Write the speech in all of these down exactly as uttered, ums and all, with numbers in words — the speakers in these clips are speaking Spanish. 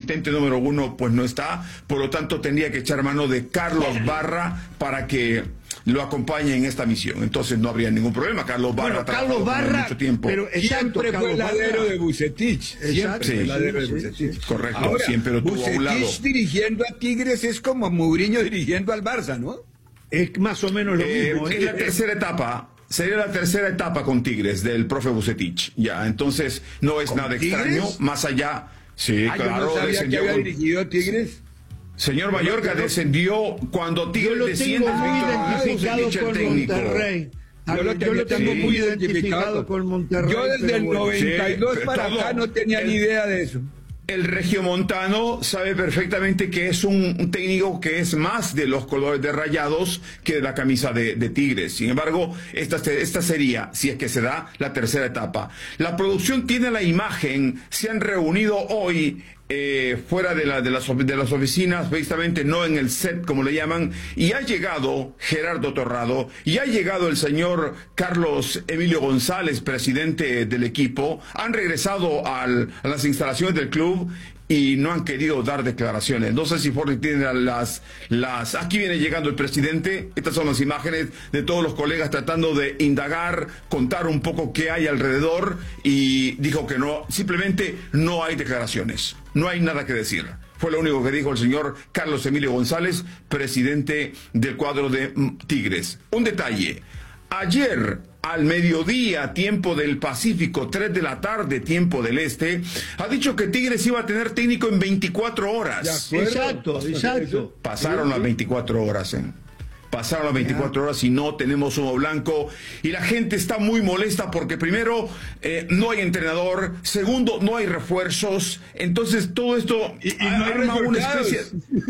asistente número uno pues no está, por lo tanto tendría que echar mano de Carlos Barra para que lo acompañe en esta misión. Entonces no habría ningún problema. Carlos Barra, bueno, Carlos Barra mucho tiempo. Pero exacto, siempre fue el ladero de Bucetich. Siempre sí, fue el ladero sí, de Bucetich. Sí, correcto, ahora, siempre lo tuvo a un lado. Bucetich dirigiendo a Tigres es como Mourinho dirigiendo al Barça, ¿no? Es más o menos lo eh, mismo. Es la tercera etapa. Sería la tercera etapa con Tigres del profe Bucetich. Ya, entonces no es nada Tigres? extraño. Más allá. Sí, ah, claro. Yo no sabía que había con... dirigido Tigres. Señor Mayorga descendió cuando Tigres yo lo desciende. tengo muy identificado con Monterrey. Yo lo, yo lo tengo sí, muy identificado con Monterrey. Yo desde el bueno. noventa y dos sí, para todo, acá no tenía el, ni idea de eso. El regiomontano sabe perfectamente que es un, un técnico que es más de los colores de Rayados que de la camisa de, de Tigres. Sin embargo, esta, esta sería, si es que se da, la tercera etapa. La producción tiene la imagen, se han reunido hoy Eh, fuera de, la, de, las, de las oficinas, precisamente no en el set como le llaman, y ha llegado Gerardo Torrado, y ha llegado el señor Carlos Emilio González, presidente del equipo. Han regresado al, a las instalaciones del club y no han querido dar declaraciones. No sé si Forni tiene las, las... Aquí viene llegando el presidente. Estas son las imágenes de todos los colegas tratando de indagar, contar un poco qué hay alrededor, y dijo que no, simplemente no hay declaraciones. No hay nada que decir. Fue lo único que dijo el señor Carlos Emilio González, presidente del cuadro de Tigres. Un detalle. Ayer, al mediodía, tiempo del Pacífico, tres de la tarde, tiempo del Este, ha dicho que Tigres iba a tener técnico en veinticuatro horas. Exacto, exacto. Pasaron las veinticuatro horas, ¿eh? Pasaron las veinticuatro horas y no tenemos humo blanco, y la gente está muy molesta porque primero eh, no hay entrenador, segundo no hay refuerzos, entonces todo esto y, y no arma una especie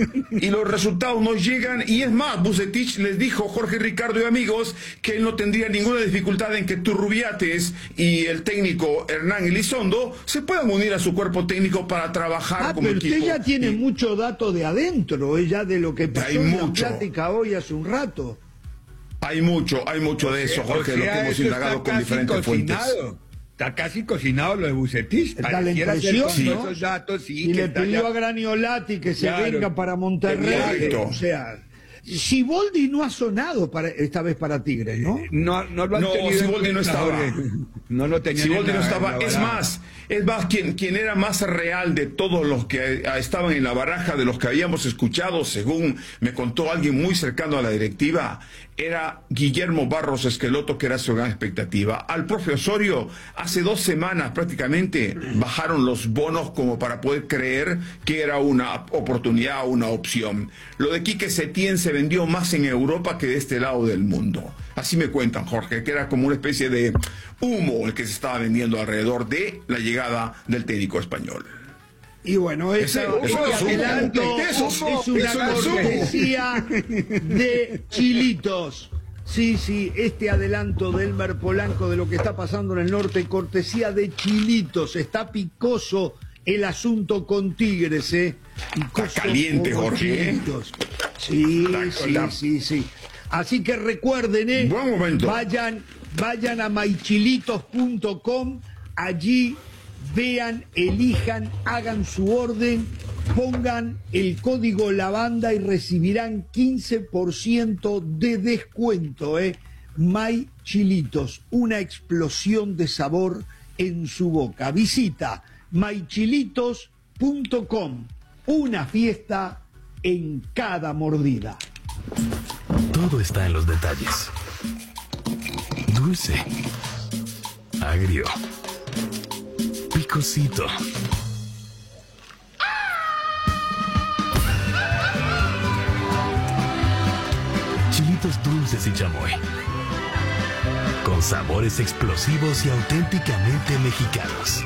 y los resultados no llegan. Y es más, Bucetich les dijo, Jorge, Ricardo y amigos, que él no tendría ninguna dificultad en que Turrubiates y el técnico Hernán Elizondo se puedan unir a su cuerpo técnico para trabajar ah, como pero equipo. Usted ya tiene y... mucho dato de adentro, eh, ya de lo que pasó hay en mucho. la plática hoy hace un rato. Hay mucho, hay mucho de eso, Jorge, o sea, lo que hemos indagado con diferentes cocinado. fuentes. Está casi cocinado lo de Bucetich. Está la impresión, sí. ¿no? Esos datos, sí, y que le pidió ya... a Graniolati que se claro, venga para Monterrey. Exacto. O sea, Siboldi no ha sonado para, esta vez para Tigres, ¿no? No, no lo han no, tenido. Siboldi no estaba. No lo tenía. Siboldi no estaba. Es más, es más, quien, quien era más real de todos los que estaban en la baraja, de los que habíamos escuchado, según me contó alguien muy cercano a la directiva, era Guillermo Barros Esqueloto, que era su gran expectativa. Al profe Osorio, hace dos semanas prácticamente bajaron los bonos como para poder creer que era una oportunidad, una opción. Lo de Quique Setién se vendió más en Europa que de este lado del mundo. Así me cuentan, Jorge, que era como una especie de humo el que se estaba vendiendo alrededor de la llegada del técnico español. Y bueno, ese, ese adelanto es una cortesía de Chilitos. Sí, sí, este adelanto de Elmer Polanco de lo que está pasando en el norte, cortesía de Chilitos. Está picoso el asunto con Tigres, ¿eh? Picoso. Está caliente, Jorge. Chilitos. Sí, sí, sí, sí. Así que recuerden, ¿eh? Buen momento. Vayan, vayan a maichilitos punto com, allí vean, elijan, hagan su orden, pongan el código lavanda y recibirán quince por ciento de descuento, ¿eh? Maichilitos, una explosión de sabor en su boca. Visita maichilitos punto com, una fiesta en cada mordida. Todo está en los detalles. Dulce, agrio, picosito. Chilitos dulces y chamoy, con sabores explosivos y auténticamente mexicanos.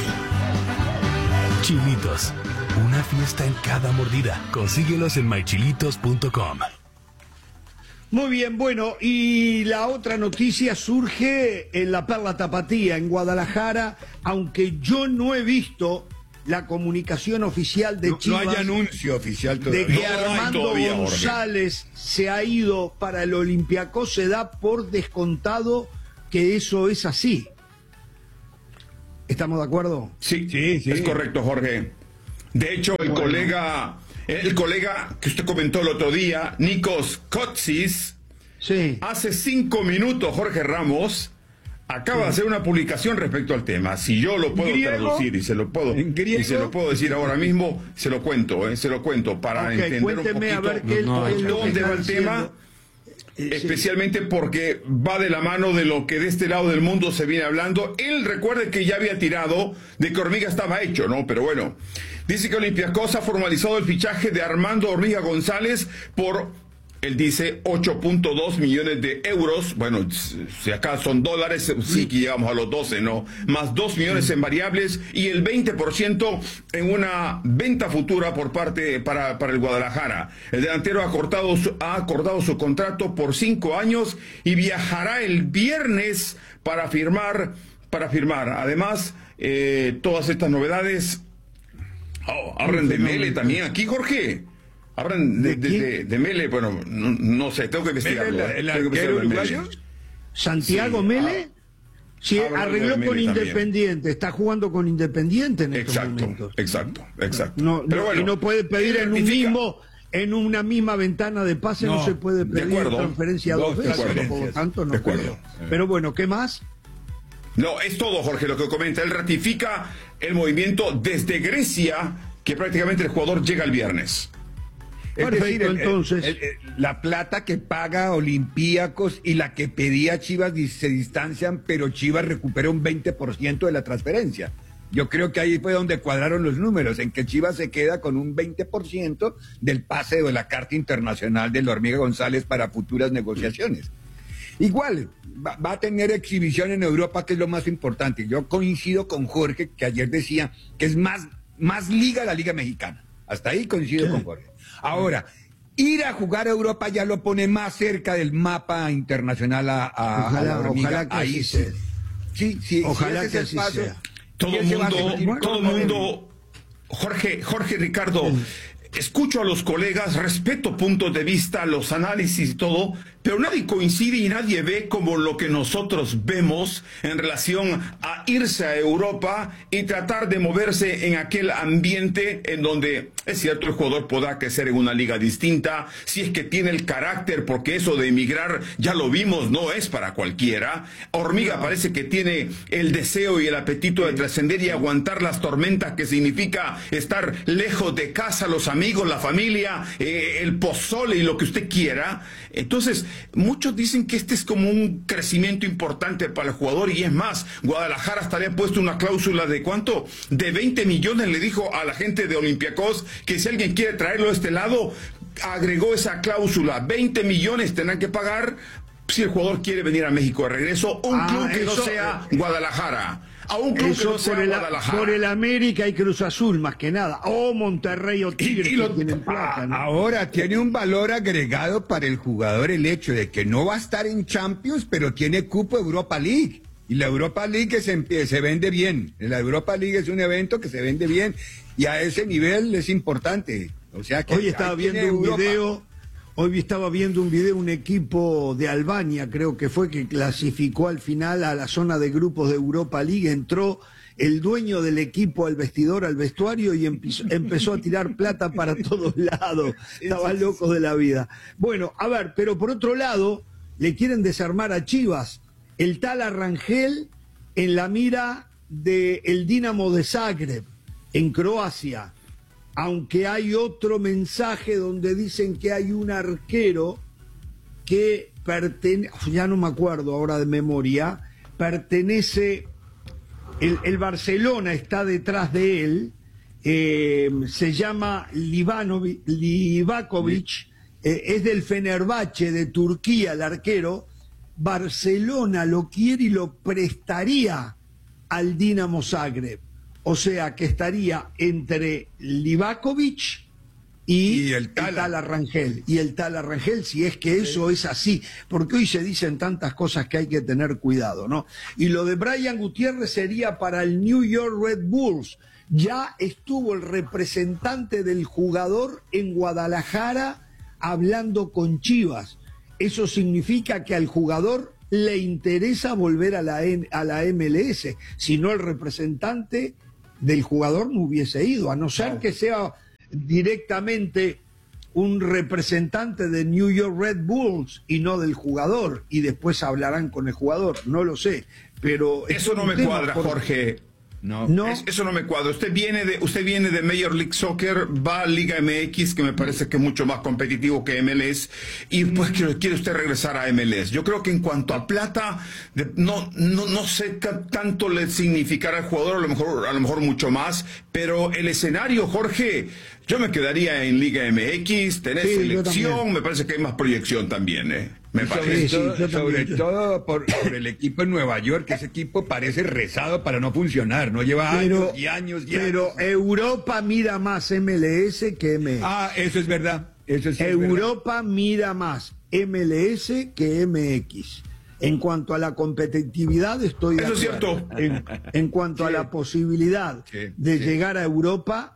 Chilitos, una fiesta en cada mordida. Consíguelos en maichilitos punto com. Muy bien, bueno, y la otra noticia surge en la Perla Tapatía, en Guadalajara, aunque yo no he visto la comunicación oficial de no, Chivas. No hay anuncio oficial todavía. De que no Armando todavía, González Jorge. se ha ido para el Olympiacos, se da por descontado que eso es así. ¿Estamos de acuerdo? Sí, sí, sí. Es correcto, Jorge. De hecho, el Bueno. colega, el colega que usted comentó el otro día, Nikos Kotsis, Sí. hace cinco minutos, Jorge Ramos, acaba de hacer una publicación respecto al tema. Si yo lo puedo ¿Griego? traducir y se lo puedo ¿En griego? y se lo puedo decir ahora mismo, se lo cuento, eh, se lo cuento para Ok, entender un cuénteme a poquito ver qué- no, qué es lo que dónde está va el tema. diciendo. Eh, sí. Especialmente porque va de la mano de lo que de este lado del mundo se viene hablando. Él recuerde que ya había tirado de que Hormiga estaba hecho, ¿no? Pero bueno, dice que Olympiacos ha formalizado el fichaje de Armando Hormiga González por, él dice, ocho punto dos millones de euros. Bueno, si acá son dólares, sí que llegamos a los doce, ¿no? Más dos millones en variables y el veinte por ciento en una venta futura por parte para, para el Guadalajara. El delantero ha, cortado su, ha acordado su contrato por cinco años y viajará el viernes para firmar, para firmar. Además, eh, todas estas novedades, oh, hablan de Mele también aquí, Jorge. Hablan de, de, de, de Mele, bueno, no, no sé, tengo que investigarlo. ¿Mele, el tengo que arquero investigarlo de Mele. uruguayo? Santiago Sí, Mele, sí, habla arregló de con Mele Independiente, está jugando con Independiente en estos Exacto, momentos. exacto, exacto. No, Pero no, bueno, y no puede pedir él en un rectifica. mismo, en una misma ventana de pase, no, No, se puede de pedir acuerdo. transferencia Dos dos veces, por lo transferencias. tanto no De acuerdo. creo. Pero bueno, ¿qué más? No, es todo, Jorge, lo que comenta. Él ratifica el movimiento desde Grecia, que prácticamente el jugador llega el viernes. Es Perfecto, decir, el- el- entonces. el- el- la plata que paga Olympiacos y la que pedía Chivas di- se distancian, pero Chivas recupera un veinte por ciento de la transferencia. Yo creo que ahí fue donde cuadraron los números, en que Chivas se queda con un veinte por ciento del pase de la carta internacional de la Hormiga González para futuras negociaciones. Igual, va, va a tener exhibición en Europa, que es lo más importante. Yo coincido con Jorge, que ayer decía que es más, más liga la Liga Mexicana. Hasta ahí coincido con Jorge. Ahora, ir a jugar a Europa ya lo pone más cerca del mapa internacional a, a- Ojalá- a la Hormiga. ojalá que Ahí así sí. sea. Sí, sí, Ojalá si ese que es así el paso, sea. Todo y el él se va a mundo, sentir todo el cómodo. mundo, Jorge, Jorge Ricardo, escucho a los colegas, respeto puntos de vista, los análisis y todo, pero nadie coincide y nadie ve como lo que nosotros vemos en relación a irse a Europa y tratar de moverse en aquel ambiente en donde, es cierto, el jugador podrá crecer en una liga distinta, si es que tiene el carácter, porque eso de emigrar, ya lo vimos, no es para cualquiera. Hormiga parece que tiene el deseo y el apetito de trascender y aguantar las tormentas que significa estar lejos de casa, los amigos, la familia, eh, el pozole y lo que usted quiera. Entonces, muchos dicen que este es como un crecimiento importante para el jugador y es más, Guadalajara hasta le ha puesto una cláusula de ¿cuánto? De veinte millones, le dijo a la gente de Olympiacos que si alguien quiere traerlo a este lado, agregó esa cláusula, veinte millones tendrán que pagar si el jugador quiere venir a México de regreso, un Ah, club que eso- no sea Guadalajara. A un club que Eso no sea por el, Guadalajara. por el América y Cruz Azul, más que nada. O Monterrey o Tigres, Y- y lo- que tienen plata, ¿no? Ahora tiene un valor agregado para el jugador el hecho de que no va a estar en Champions, pero tiene cupo Europa League. Y la Europa League que se, empie- se vende bien. La Europa League es un evento que se vende bien. Y a ese nivel es importante. O sea que Hoy estaba ahí tiene viendo un Europa. video, hoy estaba viendo un video, un equipo de Albania, creo que fue, que clasificó al final a la zona de grupos de Europa League, entró el dueño del equipo al vestidor, al vestuario, y empezó, empezó a tirar plata para todos lados. Estaba loco de la vida. Bueno, a ver, pero por otro lado, le quieren desarmar a Chivas. El tal Arrangel en la mira del Dinamo de Zagreb, en Croacia. Aunque hay otro mensaje donde dicen que hay un arquero que pertenece, ya no me acuerdo ahora de memoria, pertenece, el, el Barcelona está detrás de él, eh, se llama Livanovic, Livakovic, eh, es del Fenerbahce de Turquía el arquero. Barcelona lo quiere y lo prestaría al Dinamo Zagreb. O sea que estaría entre Livakovic y, Y el el tal- tal Arrangel. Y el tal Arrangel, si es que eso es así. Porque hoy se dicen tantas cosas que hay que tener cuidado, ¿no? Y lo de Brian Gutiérrez sería para el New York Red Bulls. Ya estuvo el representante del jugador en Guadalajara hablando con Chivas. Eso significa que al jugador le interesa volver a la, N- a la M L S. Si no, el representante del jugador no hubiese ido, a no ser no. que sea directamente un representante de New York Red Bulls y no del jugador, y después hablarán con el jugador, no lo sé, pero eso no me cuadra, por... Jorge. No, no. Es, eso no me cuadra. Usted viene de usted viene de Major League Soccer, va a Liga M X, que me parece que es mucho más competitivo que M L S, y pues quiere, quiere usted regresar a M L S. Yo creo que en cuanto a plata, de, no, no, no sé qué tanto le significará al jugador, a lo mejor, a lo mejor mucho más, pero el escenario, Jorge, yo me quedaría en Liga M X, tenés sí, selección, me parece que hay más proyección también, eh. Me parece. Sobre, todo, sobre todo por, por el equipo en Nueva York, que ese equipo parece rezado para no funcionar, no lleva pero, años y años y Pero años. Europa mira más M L S que M X. Ah, eso es verdad. Eso sí Europa es verdad. mira más M L S que M X. En cuanto a la competitividad, estoy de Eso es acuerdo. cierto. En, en cuanto sí. a la posibilidad sí, de sí. llegar a Europa,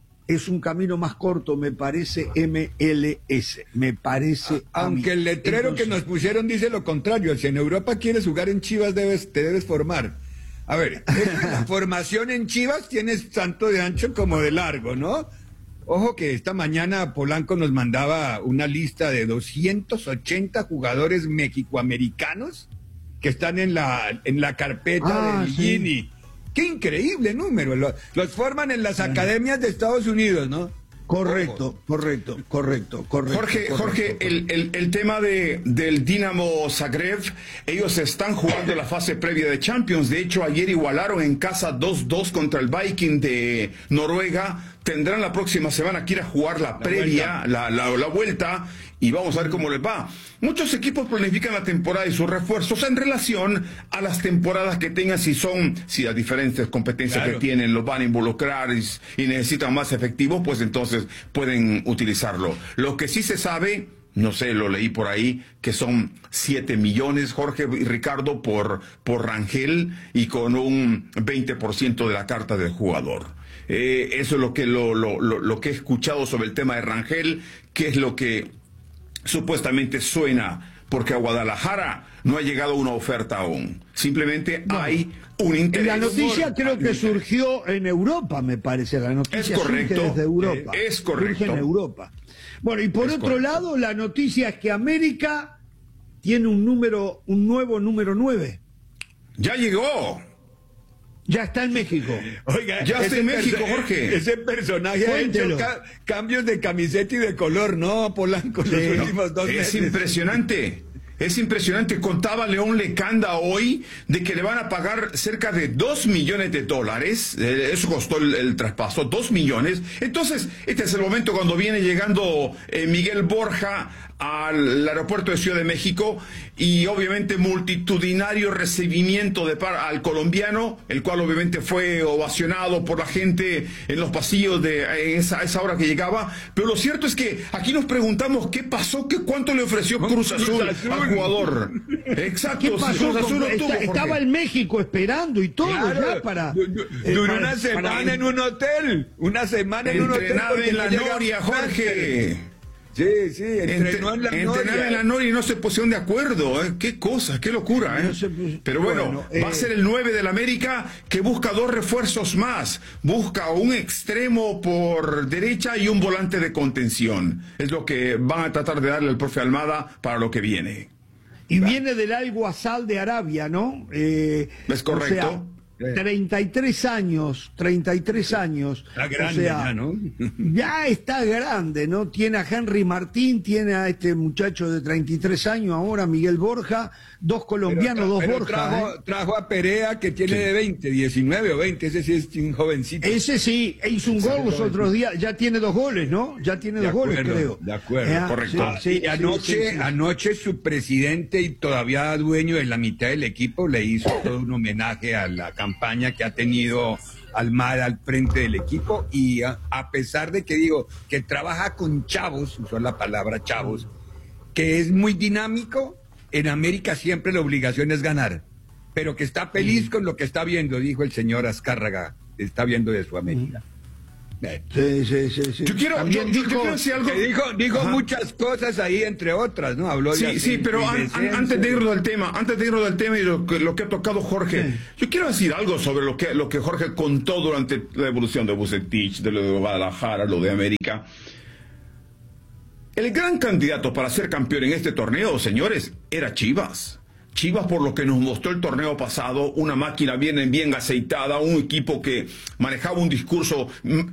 es un camino más corto, me parece, M L S, me parece. Aunque el letrero Entonces, que nos pusieron dice lo contrario, si en Europa quieres jugar en Chivas debes, te debes formar. A ver, la formación en Chivas tienes tanto de ancho como de largo, ¿no? Ojo que esta mañana Polanco nos mandaba una lista de doscientos ochenta jugadores mexicoamericanos que están en la, en la carpeta ah, del Gini. Sí. ¡Qué increíble número! Los, los forman en las academias de Estados Unidos, ¿no? Correcto, correcto, correcto, correcto. Jorge, correcto, Jorge, correcto. El, el, el tema de, del Dinamo Zagreb, ellos están jugando la fase previa de Champions. De hecho, ayer igualaron en casa dos dos contra el Viking de Noruega. Tendrán la próxima semana que ir a jugar la, la previa, la, la, la vuelta, y vamos a ver cómo les va. Muchos equipos planifican la temporada y sus refuerzos en relación a las temporadas que tengan, si son, si las diferentes competencias claro. que tienen los van a involucrar y, y necesitan más efectivos, pues entonces pueden utilizarlo. Lo que sí se sabe, no sé, lo leí por ahí, que son siete millones, Jorge y Ricardo, por, por Rangel, y con un veinte por ciento de la carta del jugador. Eh, eso es lo que, lo, lo, lo, lo que he escuchado sobre el tema de Rangel, que es lo que supuestamente suena, porque a Guadalajara no ha llegado una oferta aún. Simplemente no. hay un interés. La noticia creo que surgió en Europa, me parece. La noticia es correcto, surge desde Europa. Eh, es correcto. Surge en Europa. Bueno, y por es otro correcto. lado, la noticia es que América tiene un número, un nuevo número nueve. Ya llegó. Ya está en México. Oiga, ya está en México, Jorge. Ese personaje Cuéntelo. ha hecho ca cambios de camiseta y de color, ¿no, Polanco? Sí, los últimos dos es meses. impresionante. Es impresionante. Contaba León Lecanda hoy de que le van a pagar cerca de dos millones de dólares. Eh, eso costó el, el traspaso, dos millones. Entonces, este es el momento cuando viene llegando eh, Miguel Borja al aeropuerto de Ciudad de México, y obviamente multitudinario recibimiento de par al colombiano, el cual obviamente fue ovacionado por la gente en los pasillos de en esa, esa hora que llegaba. Pero lo cierto es que aquí nos preguntamos qué pasó, qué cuánto le ofreció Cruz Azul, Cruz Azul. al jugador. Exacto. ¿Qué pasó? Si Cruz Azul Está, tuvo, estaba en México esperando y todo claro. ya para. Eh, Duró una semana para, en un hotel, una semana en un hotel. Entrenaba en la Noria, Jorge. Sí, sí, entrenó en la Noria. en la Noria y no se pusieron de acuerdo, ¿eh? Qué cosa, qué locura, ¿eh? No se, pues, Pero bueno, bueno eh, va a ser el nueve del América, que busca dos refuerzos más. Busca un extremo por derecha y un volante de contención. Es lo que van a tratar de darle al profe Almada para lo que viene. Y Va. viene del Al Ghazal de Arabia, ¿no? Eh, es correcto. O sea, treinta y tres años, treinta y tres años. Está grande, o sea, ya, ¿no? Ya está grande, ¿no? Tiene a Henry Martín, tiene a este muchacho de treinta y tres años ahora, Miguel Borja, dos colombianos, pero, dos pero Borja. Trajo, ¿eh? trajo a Perea, que tiene sí. de veinte, diecinueve o veinte, ese sí es un jovencito. Ese sí, hizo un gol los otros días, ya tiene dos goles, ¿no? Ya tiene de dos acuerdo, goles, creo. De acuerdo, eh, correcto. Sí, sí, y anoche, sí, sí, sí. anoche su presidente y todavía dueño de la mitad del equipo le hizo todo un homenaje a la campaña que ha tenido Almada al frente del equipo, y a, a pesar de que digo que trabaja con chavos, usó la palabra chavos, que es muy dinámico, en América siempre la obligación es ganar, pero que está feliz mm. con lo que está viendo, dijo el señor Azcárraga, está viendo de su América. Sí, sí, sí, sí. Yo quiero, yo, yo, yo quiero decir algo. Dijo, dijo muchas cosas ahí, entre otras, ¿no? Habló de Sí, sí, pero an, an, antes de irnos del tema, antes de irnos del tema y lo que, lo que ha tocado Jorge, sí. Yo quiero decir algo sobre lo que, lo que Jorge contó durante la evolución de Vucetich, de lo de Guadalajara, lo de América. El gran candidato para ser campeón en este torneo, señores, era Chivas. Chivas, por lo que nos mostró el torneo pasado, una máquina bien, bien aceitada, un equipo que manejaba un discurso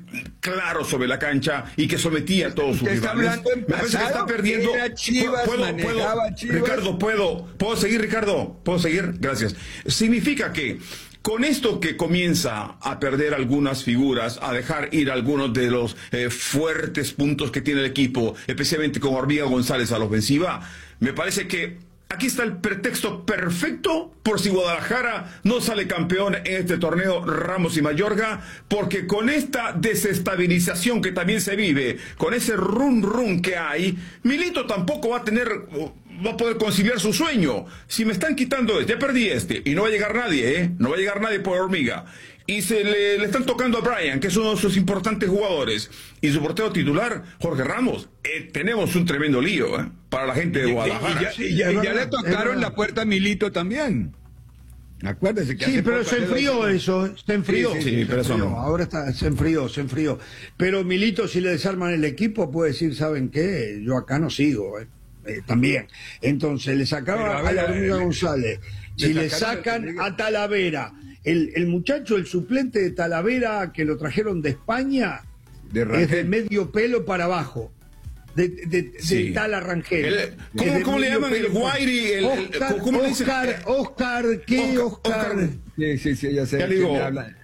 claro sobre la cancha y que sometía a todos sus rivales. Me parece que está perdiendo. Chivas, ¿Puedo, puedo, Chivas. Ricardo, ¿puedo, ¿puedo seguir, Ricardo? ¿Puedo seguir? Gracias. Significa que con esto que comienza a perder algunas figuras, a dejar ir algunos de los eh, fuertes puntos que tiene el equipo, especialmente con Hormiga González a la ofensiva, me parece que aquí está el pretexto perfecto por si Guadalajara no sale campeón en este torneo Ramos y Mayorga, porque con esta desestabilización que también se vive, con ese run run que hay, Milito tampoco va a tener, va a poder conciliar su sueño. Si me están quitando este, ya perdí este, y no va a llegar nadie, ¿eh? No va a llegar nadie por Hormiga. Y se le, le están tocando a Brian, que es uno de sus importantes jugadores. Y su portero titular, Jorge Ramos. Eh, tenemos un tremendo lío, ¿eh? Para la gente de Guadalajara. Y, y, y, ya, y ya le tocaron la puerta a Milito también. Acuérdese que sí, pero se enfrió eso, se enfrió. Sí, sí, sí, se pero enfrió. eso no. Ahora está, se enfrió, se enfrió. Pero Milito, si le desarman el equipo, puede decir, ¿saben qué? Yo acá no sigo, ¿eh? Eh, también. Entonces, le sacaron a, a la Hormiga González. Si le sacan a Talavera. El, el muchacho, el suplente de Talavera que lo trajeron de España, de es de medio pelo para abajo. De, de, de, sí. de tal a Rangel. El, ¿Cómo, ¿cómo le llaman? El Guairi. El, Oscar, ¿cómo le dicen? Oscar, Oscar, ¿qué Oscar? Oscar. Sí, sí, sí, ya sé. Ya digo,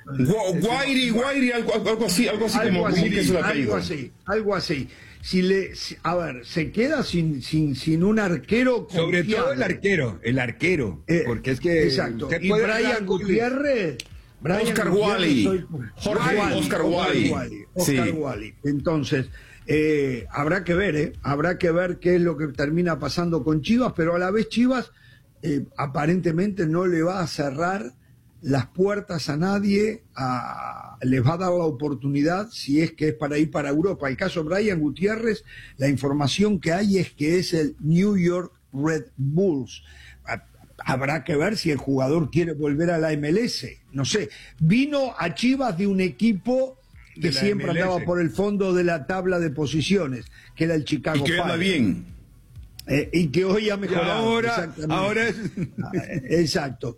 Guairi, Guairi, algo, algo así, algo así algo como así, que es el apellido. algo así, algo así. Si le, si, a ver, se queda sin, sin, sin un arquero confiable. Sobre todo el arquero, el arquero, eh, porque es que exacto. Y Brian Gutiérrez, Brian Oscar Gutiérrez, Wally, Jorge Wally, Oscar Wally, Oscar sí. Wally. Entonces, eh, habrá que ver, eh, habrá que ver qué es lo que termina pasando con Chivas, pero a la vez Chivas eh, aparentemente no le va a cerrar las puertas a nadie, a, les va a dar la oportunidad si es que es para ir para Europa. El caso Brian Gutiérrez, la información que hay es que es el New York Red Bulls. Habrá que ver si el jugador quiere volver a la M L S, no sé. Vino a Chivas de un equipo que siempre M L S. andaba por el fondo de la tabla de posiciones, que era el Chicago Y que Fire. anda bien. Eh, y que hoy ha mejorado. Ahora, ahora es... Exacto.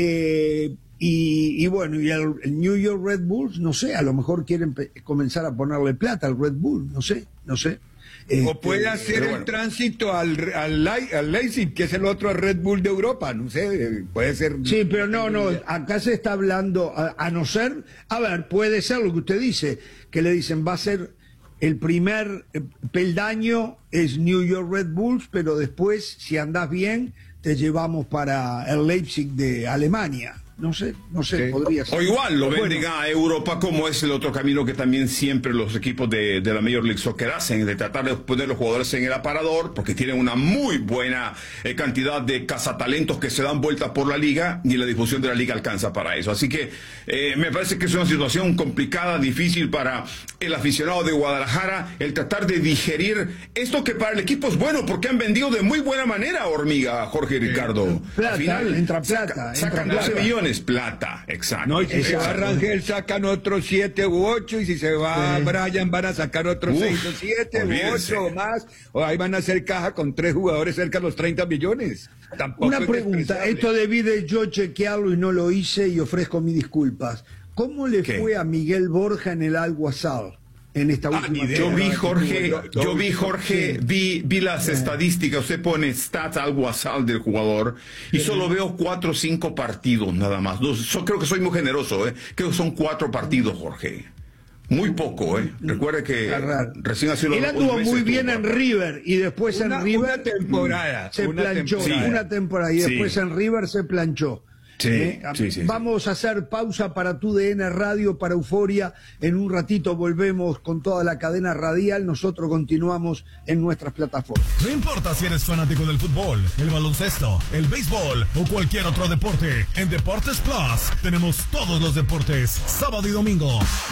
Eh, y, y bueno, y el, el New York Red Bulls, no sé, a lo mejor quieren comenzar a ponerle plata al Red Bull, no sé, no sé. O Este, puede hacer el bueno. tránsito al, al, al Leipzig, que es el otro Red Bull de Europa, no sé, puede ser... Sí, pero no, no, acá se está hablando, a, a no ser, a ver, puede ser lo que usted dice, que le dicen va a ser el primer peldaño es New York Red Bulls, pero después, si andás bien, te llevamos para el Leipzig de Alemania. No sé, no sé, Sí. podría ser. O igual lo Bueno, venden a Europa, como es el otro camino que también siempre los equipos de, de la Major League Soccer hacen, de tratar de poner los jugadores en el aparador, porque tienen una muy buena eh, cantidad de cazatalentos que se dan vueltas por la liga, y la difusión de la liga alcanza para eso. Así que eh, me parece que es una situación complicada, difícil para el aficionado de Guadalajara, el tratar de digerir esto que para el equipo es bueno, porque han vendido de muy buena manera, Hormiga, Jorge y Ricardo. Plata, Al final, entra plata, saca- entra sacan plata. doce millones, plata, exacto. No, y si se va Exacto. Rangel sacan otros siete u ocho, y si se va Sí. Brian van a sacar otros Uf, seis o siete u olvídese. ocho o más, o ahí van a hacer caja con tres jugadores cerca de los treinta millones. Tampoco Una es pregunta, despreciable. esto debí de yo chequearlo y no lo hice y ofrezco mis disculpas. ¿Cómo le ¿Qué? fue a Miguel Borja en el Al-Wassal en esta Ah, última ni idea. Yo vi, temporada? Jorge, Yo- yo yo vi, vi- Jorge, vi, vi las estadísticas, usted pone stats al WhatsApp del jugador y solo veo cuatro o cinco partidos nada más. No, yo creo que soy muy generoso, ¿eh? Creo que son cuatro partidos, Jorge. Muy poco, ¿eh? Recuerde que Raro. recién hace unos Él anduvo unos meses muy bien estuvo en acá. River y después Una- en River una temporada, se una planchó, temporada. una temporada y Sí. después en River se planchó. Sí, Eh, sí, sí, sí. Vamos a hacer pausa para tu D N Radio, para Euforia. En un ratito volvemos con toda la cadena radial. Nosotros continuamos en nuestras plataformas. No importa si eres fanático del fútbol, el baloncesto, el béisbol o cualquier otro deporte, en Deportes Plus tenemos todos los deportes, sábado y domingo.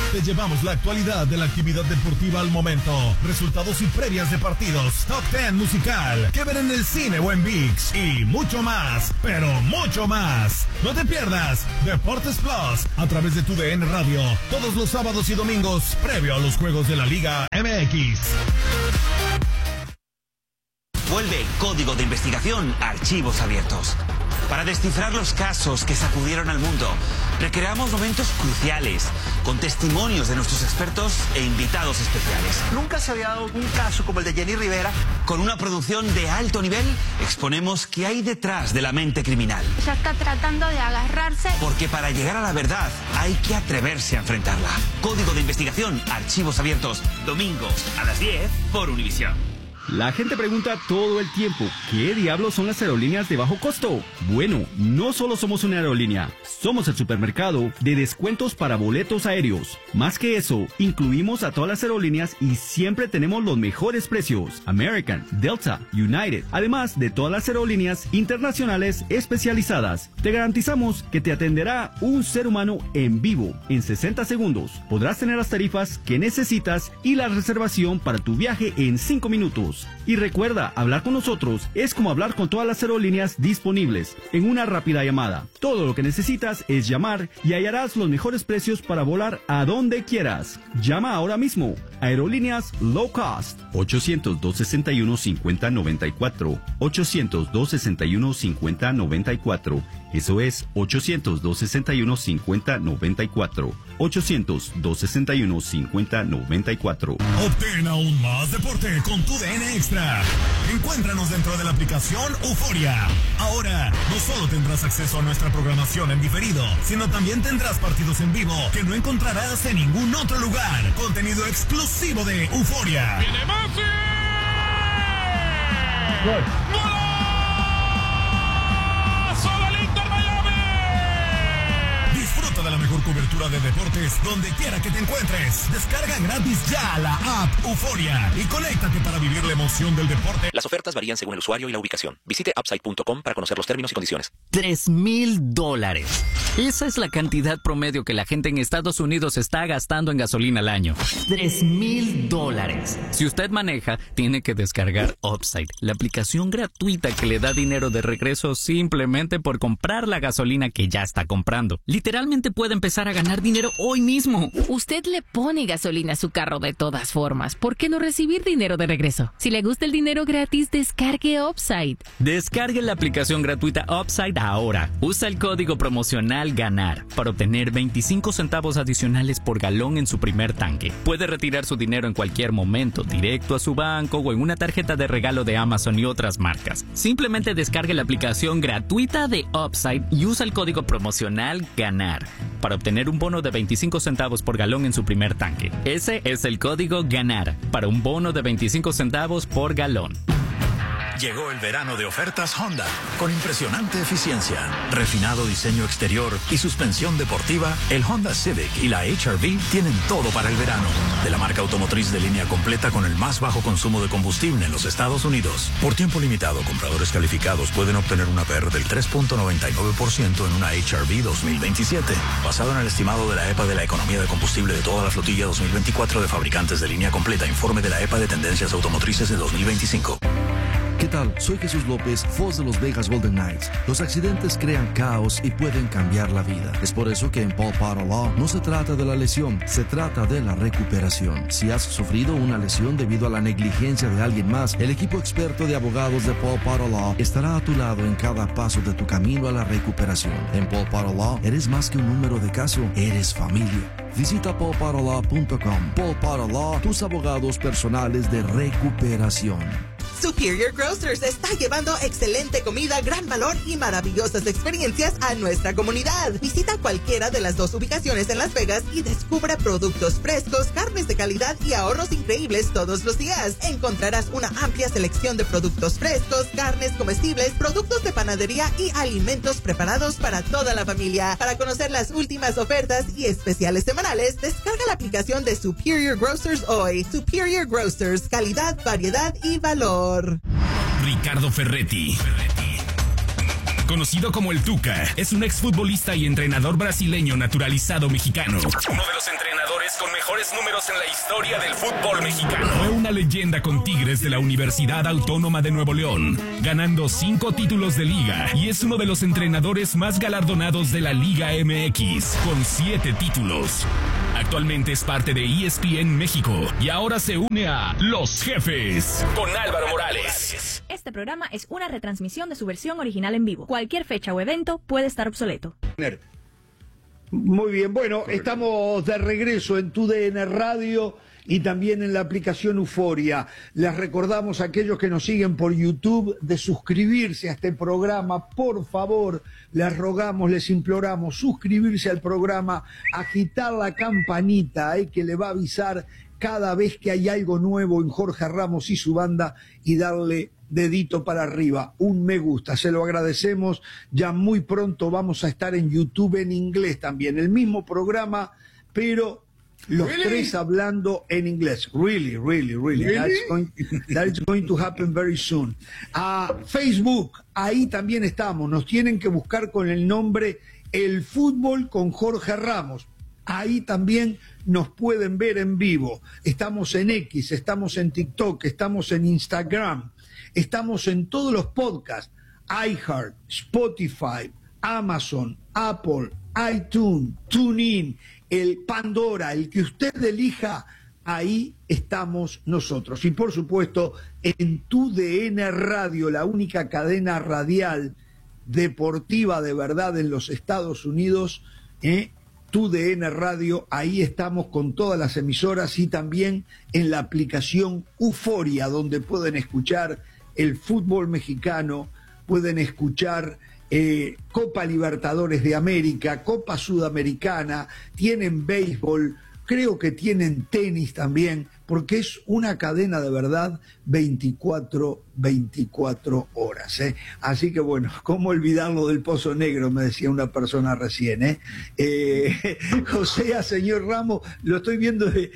Te llevamos la actualidad de la actividad deportiva al momento, resultados y previas de partidos, top diez musical, que ver en el cine o en ViX y mucho más, pero mucho más. No te pierdas Deportes Plus a través de tu D N Radio todos los sábados y domingos previo a los juegos de la Liga M X. Vuelve Código de Investigación a Archivos Abiertos. Para descifrar los casos que sacudieron al mundo, recreamos momentos cruciales con testimonios de nuestros expertos e invitados especiales. Nunca se había dado un caso como el de Jenny Rivera. Con una producción de alto nivel, exponemos qué hay detrás de la mente criminal. Ya está tratando de agarrarse. Porque para llegar a la verdad hay que atreverse a enfrentarla. Código de Investigación, Archivos Abiertos, domingos a las diez por Univisión. La gente pregunta todo el tiempo, ¿qué diablos son las aerolíneas de bajo costo? Bueno, no solo somos una aerolínea, somos el supermercado de descuentos para boletos aéreos. Más que eso, incluimos a todas las aerolíneas y siempre tenemos los mejores precios. American, Delta, United, además de todas las aerolíneas internacionales especializadas. Te garantizamos que te atenderá un ser humano en vivo en sesenta segundos. Podrás tener las tarifas que necesitas y la reservación para tu viaje en cinco minutos. Y recuerda, hablar con nosotros es como hablar con todas las aerolíneas disponibles en una rápida llamada. Todo lo que necesitas es llamar y hallarás los mejores precios para volar a donde quieras. Llama ahora mismo. Aerolíneas Low Cost. ochocientos, dos sesenta y uno, cincuenta noventa y cuatro. ochocientos, dos sesenta y uno, cincuenta noventa y cuatro. Eso es ochocientos, dos sesenta y uno, cincuenta noventa y cuatro. ochocientos, dos sesenta y uno, cincuenta noventa y cuatro. Obtén aún más deporte con tu D N Extra. Encuéntranos dentro de la aplicación Euforia. Ahora, no solo tendrás acceso a nuestra programación en diferido, sino también tendrás partidos en vivo que no encontrarás en ningún otro lugar. Contenido exclusivo de Euforia. ¡Viene Messi! ¡Gol! ¡Golazo del Inter Miami! Disfruta de la mejor cobertura de deportes donde quiera que te encuentres. Descarga gratis ya la app Euforia y conéctate para vivir la emoción del deporte. Las ofertas varían según el usuario y la ubicación. Visite upside punto com para conocer los términos y condiciones. Tres mil dólares. Esa es la cantidad promedio que la gente en Estados Unidos está gastando en gasolina al año. Tres mil dólares. Si usted maneja, tiene que descargar Upside, la aplicación gratuita que le da dinero de regreso simplemente por comprar la gasolina que ya está comprando. Literalmente puede empezar a ganar dinero hoy mismo. Usted le pone gasolina a su carro de todas formas. ¿Por qué no recibir dinero de regreso? Si le gusta el dinero gratis, descargue Upside. Descargue la aplicación gratuita Upside ahora. Usa el código promocional GANAR para obtener veinticinco centavos adicionales por galón en su primer tanque. Puede retirar su dinero en cualquier momento, directo a su banco o en una tarjeta de regalo de Amazon y otras marcas. Simplemente descargue la aplicación gratuita de Upside y usa el código promocional GANAR para obtener un bono de veinticinco centavos por galón en su primer tanque. Ese es el código GANAR para un bono de veinticinco centavos por galón. Llegó el verano de ofertas Honda, con impresionante eficiencia, refinado diseño exterior y suspensión deportiva. El Honda Civic y la H R V tienen todo para el verano. De la marca automotriz de línea completa con el más bajo consumo de combustible en los Estados Unidos. Por tiempo limitado, compradores calificados pueden obtener una P R del tres punto noventa y nueve por ciento en una H R V dos mil veintisiete. Basado en el estimado de la E P A de la economía de combustible de toda la flotilla dos mil veinticuatro de fabricantes de línea completa. Informe de la E P A de tendencias automotrices de dos mil veinticinco. ¿Qué tal? Soy Jesús López, voz de los Vegas Golden Knights. Los accidentes crean caos y pueden cambiar la vida. Es por eso que en Paul Potter Law no se trata de la lesión, se trata de la recuperación. Si has sufrido una lesión debido a la negligencia de alguien más, el equipo experto de abogados de Paul Potter Law estará a tu lado en cada paso de tu camino a la recuperación. En Paul Potter Law eres más que un número de caso, eres familia. Visita paul potter law punto com. Paul Potter Law, tus abogados personales de recuperación. Superior Grocers está llevando excelente comida, gran valor y maravillosas experiencias a nuestra comunidad. Visita cualquiera de las dos ubicaciones en Las Vegas y descubre productos frescos, carnes de calidad y ahorros increíbles todos los días. Encontrarás una amplia selección de productos frescos, carnes comestibles, productos de panadería y alimentos preparados para toda la familia. Para conocer las últimas ofertas y especiales semanales, descarga la aplicación de Superior Grocers hoy. Superior Grocers, calidad, variedad y valor. Ricardo Ferretti, conocido como el Tuca, es un exfutbolista y entrenador brasileño naturalizado mexicano. Uno de los entrenadores con mejores números en la historia del fútbol mexicano. Fue una leyenda con Tigres de la Universidad Autónoma de Nuevo León, ganando cinco títulos de liga y es uno de los entrenadores más galardonados de la Liga M X, con siete títulos. Actualmente es parte de E S P N México y ahora se une a Los Jefes con Álvaro Morales. Este programa es una retransmisión de su versión original en vivo. Cualquier fecha o evento puede estar obsoleto. Muy bien, bueno, estamos de regreso en Tu D N Radio y también en la aplicación Euforia. Les recordamos a aquellos que nos siguen por YouTube de suscribirse a este programa. Por favor, les rogamos, les imploramos suscribirse al programa, agitar la campanita eh, que le va a avisar cada vez que hay algo nuevo en Jorge Ramos y su banda y darle dedito para arriba, un me gusta, se lo agradecemos. Ya muy pronto vamos a estar en YouTube en inglés también, el mismo programa, pero los really? tres hablando en inglés. Really, really, really. really? That's, going, that's going to happen very soon. A Facebook, ahí también estamos, nos tienen que buscar con el nombre El Fútbol con Jorge Ramos. Ahí también nos pueden ver en vivo. Estamos en X, estamos en TikTok, estamos en Instagram. Estamos en todos los podcasts, iHeart, Spotify, Amazon, Apple, iTunes, TuneIn, el Pandora, el que usted elija, ahí estamos nosotros. Y por supuesto, en Tu D N Radio, la única cadena radial deportiva de verdad en los Estados Unidos, ¿eh? Tu D N Radio, ahí estamos con todas las emisoras y también en la aplicación Euforia, donde pueden escuchar el fútbol mexicano, pueden escuchar eh, Copa Libertadores de América, Copa Sudamericana, tienen béisbol, creo que tienen tenis también, porque es una cadena de verdad veinticuatro, veinticuatro horas. ¿eh? Así que bueno, ¿cómo olvidarlo del Pozo Negro? Me decía una persona recién. ¿eh? Eh, o sea, señor Ramos, lo estoy viendo. Eh,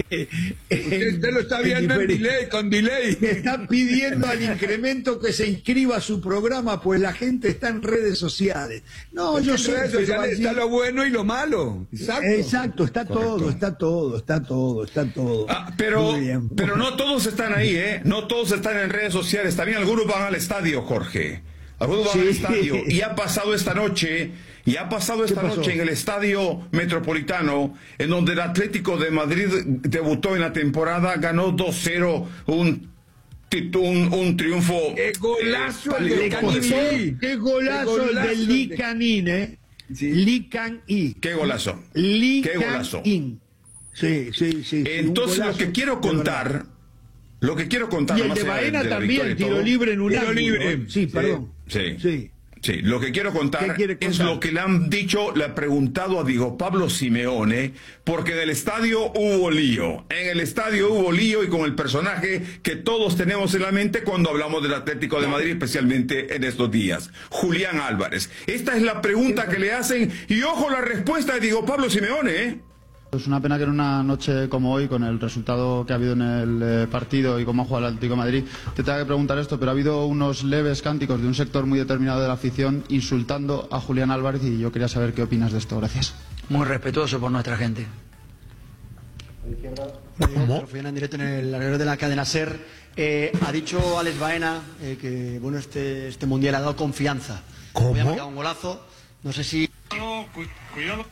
en, usted lo está viendo en, en delay, con delay. Está pidiendo al incremento que se inscriba a su programa, pues la gente está en redes sociales. No, pues yo en sé. redes sociales allí... está lo bueno y lo malo. Exacto. Exacto, está Correcto. todo, está todo, está todo, está todo. Ah, pero, pero no todos están ahí, ¿eh? No todos están en redes sociales. También algunos van al estadio, Jorge. Algunos van sí. al estadio. Y ha pasado esta noche, y ha pasado esta noche en el Estadio Metropolitano, en donde el Atlético de Madrid debutó en la temporada, ganó dos cero, un, un, un triunfo. ¡Qué golazo eh, el de Canini! ¡Qué golazo el de Lee Canin, eh! Sí. Lee Can-in. ¡Qué golazo! Lee ¡Qué golazo! Sí, sí, sí. Entonces lo que quiero contar... Lo que quiero contar... Y el de Baena también, tiro libre en un tiro ángulo. libre. Sí, perdón. Sí, sí. Sí, lo que quiero contar es lo que le han dicho, le ha preguntado a Diego Pablo Simeone, porque en el estadio hubo lío. En el estadio hubo lío y con el personaje que todos tenemos en la mente cuando hablamos del Atlético de Madrid, especialmente en estos días. Julián Álvarez. Esta es la pregunta que le hacen y ojo la respuesta de Diego Pablo Simeone, ¿eh? Es una pena que en una noche como hoy, con el resultado que ha habido en el eh, partido y cómo ha jugado el Atlético de Madrid, te tenga que preguntar esto, pero ha habido unos leves cánticos de un sector muy determinado de la afición insultando a Julián Álvarez y yo quería saber qué opinas de esto. Gracias. Muy respetuoso por nuestra gente. ¿Cómo? Fui en directo en el alrededor de la cadena SER. Eh, ha dicho Alex Baena eh, que bueno este, este mundial ha dado confianza. ¿Cómo? Había marcado un golazo. No sé si... No, cu cuidado.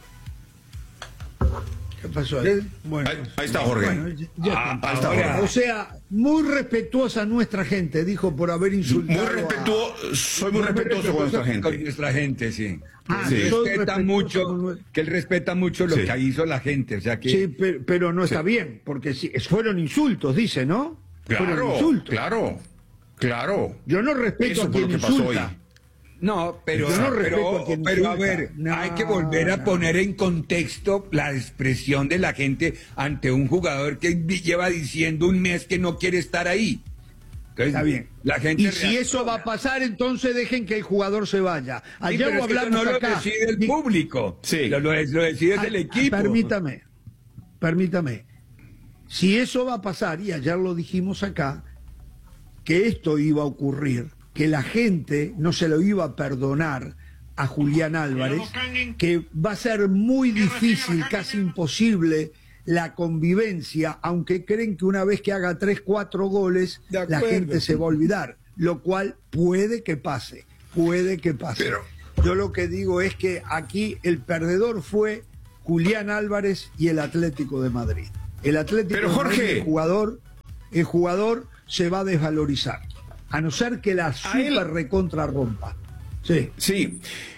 ¿Qué pasó ahí? Bueno, ahí, ahí está Jorge. Bueno, ya, ya ah, ahí está Jorge. O sea, muy respetuosa nuestra gente, dijo, por haber insultado. Muy respetuoso, a... soy muy, muy respetuoso con nuestra gente. Con nuestra gente, sí. Ah, sí. Respeta mucho, con... que él respeta mucho lo sí. que hizo la gente. O sea que... Sí, pero, pero no está sí. bien, porque si, fueron insultos, dice, ¿no? Claro, fueron insultos. claro, claro. Yo no respeto Eso a quien insulta. No, pero, Yo no pero, a quien pero a ver, no, hay que volver a no. poner en contexto la expresión de la gente ante un jugador que lleva diciendo un mes que no quiere estar ahí. Entonces, Está bien. La gente y reacciona. Si eso va a pasar, entonces dejen que el jugador se vaya. Allá sí, lo hablamos no acá. lo decide el público, sí. lo, lo, lo decide ah, el equipo. Permítame, permítame. Si eso va a pasar, y ayer lo dijimos acá, que esto iba a ocurrir, que la gente no se lo iba a perdonar a Julián Álvarez, que va a ser muy difícil, casi imposible, la convivencia, aunque creen que una vez que haga tres, cuatro goles, la gente se va a olvidar, lo cual puede que pase, puede que pase. Pero yo lo que digo es que aquí el perdedor fue Julián Álvarez y el Atlético de Madrid. El Atlético Pero, de Jorge, Madrid, el jugador, el jugador se va a desvalorizar, a no ser que la super él... recontra rompa. Sí. Sí.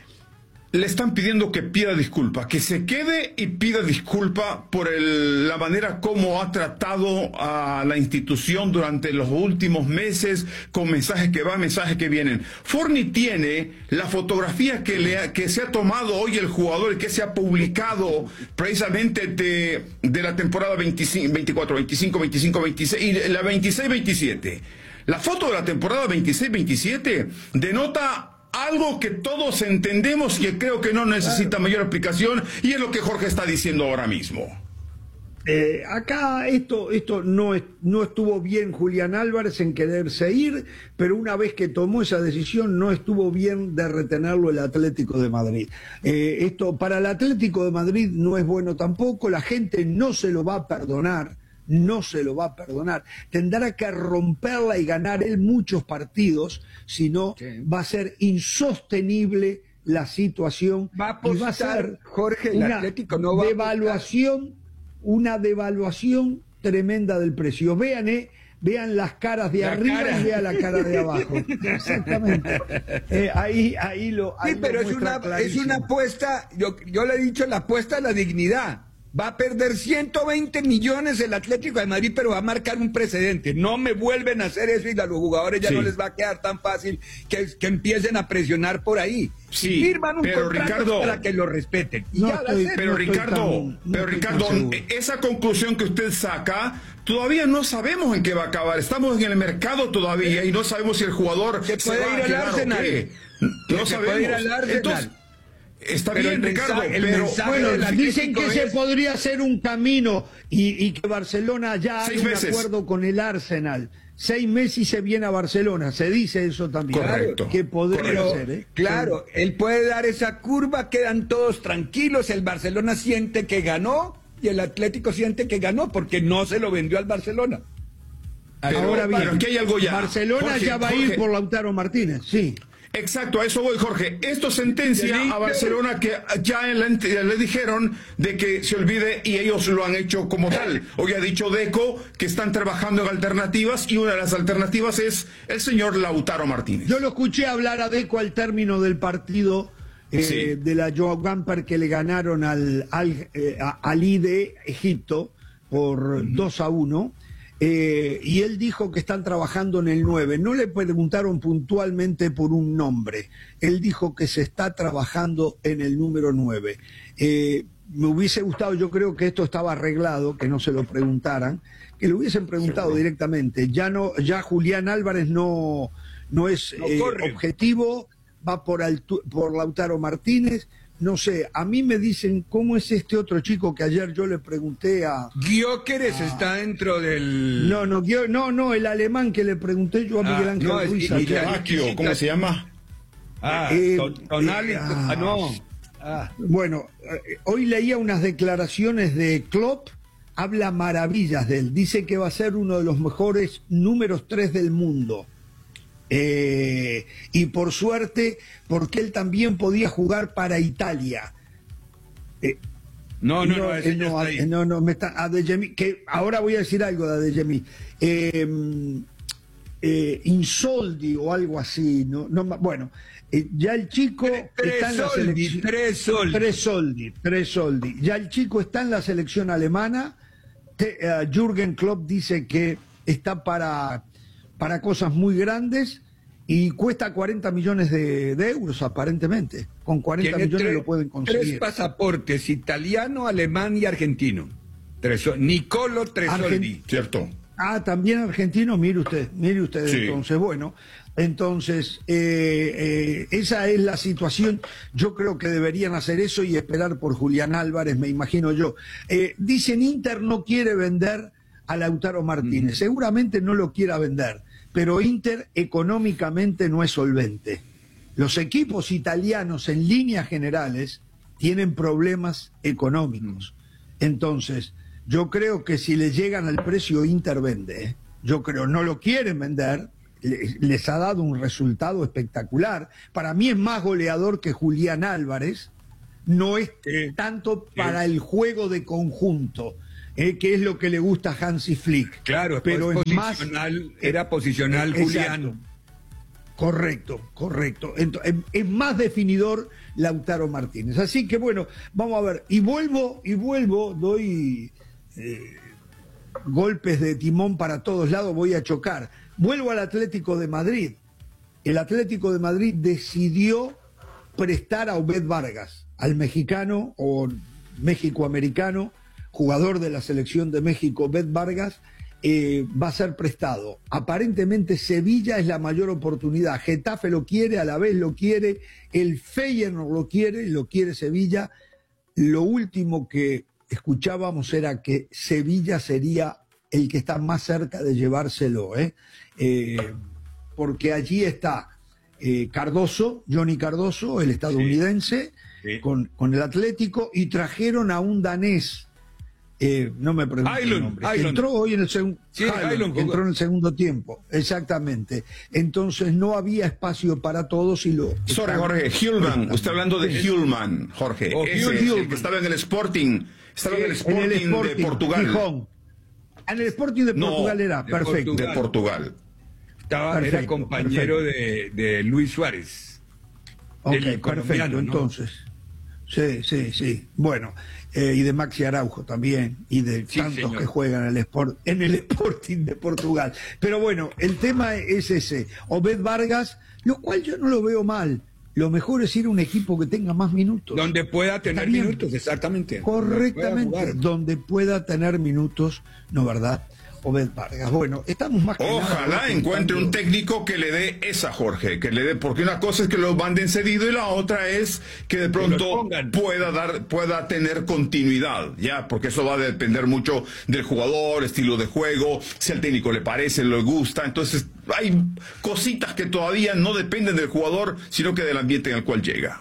Le están pidiendo que pida disculpas, que se quede y pida disculpa por el, la manera como ha tratado a la institución durante los últimos meses, con mensajes que van, mensajes que vienen. Forni tiene la fotografía que, le ha, que se ha tomado hoy el jugador y que se ha publicado precisamente de, de la temporada veinticinco, veinticuatro, veinticinco, veinticinco, veintiséis y la veintiséis veintisiete. La foto de la temporada veintiséis veintisiete denota algo que todos entendemos y que creo que no necesita mayor explicación, y es lo que Jorge está diciendo ahora mismo. Eh, acá esto, esto no, es, no estuvo bien Julián Álvarez en quererse ir, pero una vez que tomó esa decisión no estuvo bien de retenerlo el Atlético de Madrid. Eh, esto para el Atlético de Madrid no es bueno tampoco, la gente no se lo va a perdonar. No se lo va a perdonar. Tendrá que romperla y ganar él muchos partidos, si no sí. va a ser insostenible la situación. Va a apostar, y va a ser Jorge, el una Atlético no va devaluación, una devaluación tremenda del precio. Vean, eh, vean las caras de la arriba cara. Y vean la cara de abajo. Exactamente. Eh, ahí, ahí lo. Ahí sí, pero lo es una, es una apuesta. Yo, yo le he dicho la apuesta a la dignidad. Va a perder ciento veinte millones el Atlético de Madrid, pero va a marcar un precedente. No me vuelven a hacer eso y a los jugadores ya sí. no les va a quedar tan fácil que, que empiecen a presionar por ahí. Sí, y firman un pero contrato Ricardo, para que lo respeten. Y no ya estoy, pero no Ricardo, tan, no pero Ricardo, esa conclusión que usted saca, todavía no sabemos en qué va a acabar. Estamos en el mercado todavía y no sabemos si el jugador se se puede va ir a quedar al Arsenal. o qué. No se sabemos. Puede ir al Arsenal. Entonces, está pero bien, Ricardo, mensaje, pero bueno, dicen que es... se podría hacer un camino y, y que Barcelona ya hay un meses. acuerdo con el Arsenal. Seis meses y se viene a Barcelona, se dice eso también. Correcto. Que podría Correcto. ser, ¿eh? Claro, sí. Él puede dar esa curva, quedan todos tranquilos, el Barcelona siente que ganó y el Atlético siente que ganó porque no se lo vendió al Barcelona. Pero, Ahora bien, pero aquí hay algo ya. Barcelona Jorge, ya va Jorge. a ir por Lautaro Martínez, sí. Exacto, a eso voy, Jorge. Esto sentencia a Barcelona que ya le dijeron de que se olvide y ellos lo han hecho como tal. Hoy ha dicho Deco que están trabajando en alternativas y una de las alternativas es el señor Lautaro Martínez. Yo lo escuché hablar a Deco al término del partido eh, sí. de la Joao Gamper que le ganaron al, al eh, a Ali de Egipto por uh-huh. dos a uno. Eh, y él dijo que están trabajando en el nueve. No le preguntaron puntualmente por un nombre. Él dijo que se está trabajando en el número nueve. Eh, me hubiese gustado, yo creo que esto estaba arreglado, que no se lo preguntaran, que le hubiesen preguntado sí. directamente. Ya no, ya Julián Álvarez no, no es no eh, objetivo, va por, Altu, por Lautaro Martínez. No sé, a mí me dicen cómo es este otro chico que ayer yo le pregunté a... Gyökeres a... está dentro del... No, no, no, no, el alemán que le pregunté yo a Miguel Ángel ah, no, Ruiz. Es, ¿Cómo se llama? Ah, eh, Tonali, eh, ah, no. Ah. Bueno, eh, hoy leía unas declaraciones de Klopp, habla maravillas de él, dice que va a ser uno de los mejores números tres del mundo. Eh, y por suerte, porque él también podía jugar para Italia. Eh, no, no, no, no, eh, no, a, no, no, me está Adeyemi, que ahora voy a decir algo de Adeyemi. Eh, eh, Insoldi o algo así, no, no, bueno, eh, ya el chico tres está en la soldi, selección. Tres soldi, tres soldi, tres soldi. Ya el chico está en la selección alemana. Te, uh, Jürgen Klopp dice que está para para cosas muy grandes y cuesta cuarenta millones de, de euros aparentemente. Con cuarenta millones tres, lo pueden conseguir. Tres pasaportes, italiano, alemán y argentino. Tres, Nicolo Tresoldi. Argent... Cierto. Ah, también argentino, mire usted, mire usted. Sí. Entonces, bueno, entonces eh, eh, esa es la situación. Yo creo que deberían hacer eso y esperar por Julián Álvarez, me imagino yo. Eh, dicen Inter no quiere vender a Lautaro Martínez, mm. seguramente no lo quiera vender, pero Inter económicamente no es solvente. Los equipos italianos en líneas generales tienen problemas económicos. Entonces, Yo creo que si le llegan al precio, Inter vende. ¿eh? Yo creo, no lo quieren vender, les ha dado un resultado espectacular. Para mí es más goleador que Julián Álvarez, no es tanto para el juego de conjunto, eh, que es lo que le gusta a Hansi Flick. Claro, pero es más era posicional eh, Julián. Correcto, correcto. Entonces, es más definidor Lautaro Martínez. Así que bueno, vamos a ver. Y vuelvo, y vuelvo, doy eh, golpes de timón para todos lados, voy a chocar. Vuelvo al Atlético de Madrid. El Atlético de Madrid decidió prestar a Obed Vargas, al mexicano o méxico-americano, jugador de la selección de México, Obed Vargas, eh, va a ser prestado. Aparentemente Sevilla es la mayor oportunidad. Getafe lo quiere, a la vez lo quiere, el Feyenoord lo quiere, lo quiere Sevilla. Lo último que escuchábamos era que Sevilla sería el que está más cerca de llevárselo, ¿eh? Eh, porque allí está eh, Cardoso, Johnny Cardoso, el estadounidense, sí, sí. Con, con el Atlético, y trajeron a un danés, eh, no me pregunto el nombre, que entró hoy en el segundo, sí, que entró en el segundo tiempo, exactamente. Entonces no había espacio para todos y lo... Sorry, Jorge, Hjulman, usted hablando de Hjulman, Jorge, oh, ese es el que estaba en el Sporting, estaba sí, en el Sporting, en el Sporting de Portugal. Gijón. En el Sporting de Portugal no, era, perfecto. De Portugal. Estaba, perfecto, era compañero de, de Luis Suárez. Ok, perfecto, ¿no? Entonces. Sí, sí, sí. Bueno, eh, y de Maxi Araujo también, y de sí, tantos señor. que juegan en el, Sport, en el Sporting de Portugal. Pero bueno, el tema es ese. Obed Vargas, lo cual yo no lo veo mal. Lo mejor es ir a un equipo que tenga más minutos. Donde pueda tener minutos, exactamente. Correctamente, donde pueda, donde pueda tener minutos, ¿no verdad? Obed Vargas. Bueno, estamos más que Ojalá nada encuentre un técnico que le dé esa, Jorge, que le dé, porque una cosa es que lo manden cedido y la otra es que de pronto que pueda dar, pueda tener continuidad, ya, porque eso va a depender mucho del jugador, estilo de juego, si al técnico le parece, le gusta. Entonces hay cositas que todavía no dependen del jugador, sino que del ambiente en el cual llega.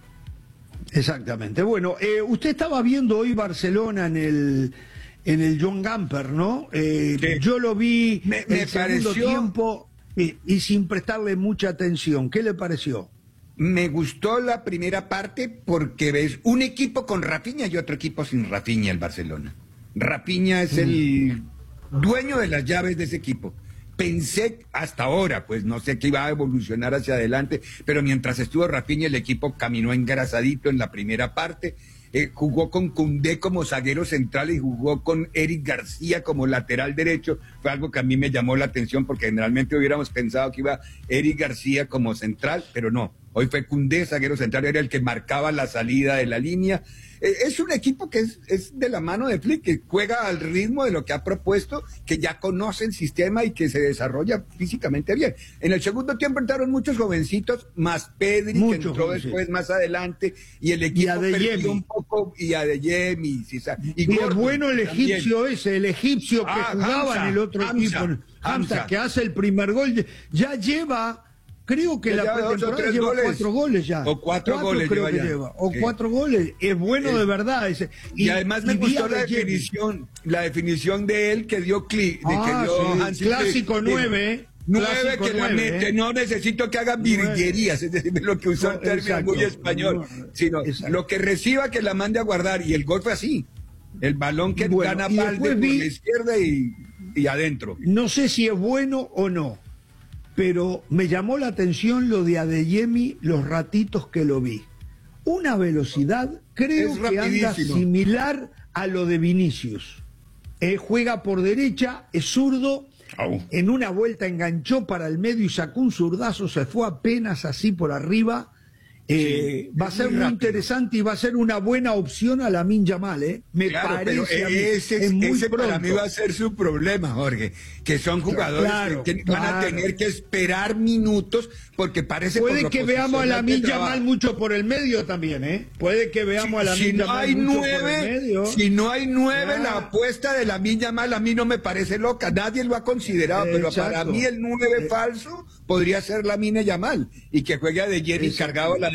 Exactamente. Bueno, eh, usted estaba viendo hoy Barcelona en el en el John Gamper, ¿no? Eh, sí. Yo lo vi me, me el segundo pareció... tiempo y, y sin prestarle mucha atención. ¿Qué le pareció? Me gustó la primera parte porque ves un equipo con Rafinha y otro equipo sin Rafinha, el Barcelona. Rafinha es mm. el dueño de las llaves de ese equipo. Pensé hasta ahora, pues no sé qué iba a evolucionar hacia adelante, pero mientras estuvo Rafinha el equipo caminó engrasadito en la primera parte. Eh, jugó con Koundé como zaguero central y jugó con Eric García como lateral derecho. Fue algo que a mí me llamó la atención porque generalmente hubiéramos pensado que iba Eric García como central, pero no. Hoy fue Koundé, zaguero central, era el que marcaba la salida de la línea. Eh, es un equipo que es, es de la mano de Flick, que juega al ritmo de lo que ha propuesto, que ya conoce el sistema y que se desarrolla físicamente bien. En el segundo tiempo entraron muchos jovencitos, más Pedri, Mucho, que entró después sí. más adelante, y el equipo y perdió un poco, y Adeyemi. Sí, y, y es bueno el egipcio también. ese, el egipcio que ah, jugaba Hamza, en el otro Hamza, equipo, Hamza, Hamza, que hace el primer gol, ya lleva... Creo que ya la pretemporada lleva goles. cuatro goles ya. O cuatro, cuatro goles creo lleva que lleva. O sí. cuatro goles. Es bueno sí. de verdad. Ese. Y, y además me y gustó la definición, la definición de él que dio clic. Ah, que dio sí. Hansi Clásico nueve. Nueve que nueve, la mete, ¿eh? No necesito que haga virguerías, es decir, lo que usó el término muy español, sino exacto. lo que reciba que la mande a guardar. Y el gol fue así. El balón que bueno, gana Valde por vi, la izquierda y, y adentro. No sé si es bueno o no, pero me llamó la atención lo de Adeyemi, los ratitos que lo vi. Una velocidad, creo es que anda similar a lo de Vinicius. Eh, juega por derecha, es zurdo, oh. en una vuelta enganchó para el medio y sacó un zurdazo, se fue apenas así por arriba. Eh, sí, va a ser muy, muy interesante y va a ser una buena opción a Lamine Yamal, ¿eh? Me claro, parece pero ese, es muy ese para mí va a ser su problema, Jorge, que son jugadores claro, que claro. van a tener que esperar minutos porque parece puede que veamos a Lamine Yamal mucho por el medio también, ¿eh? Puede que veamos si, a Lamine si no Yamal hay mucho nueve, por el medio. Si no hay nueve, ah. la apuesta de Lamine Yamal a mí no me parece loca, nadie lo ha considerado, eh, pero exacto. para mí el nueve eh. falso podría ser Lamine Yamal y que juegue a De Jeri cargado a la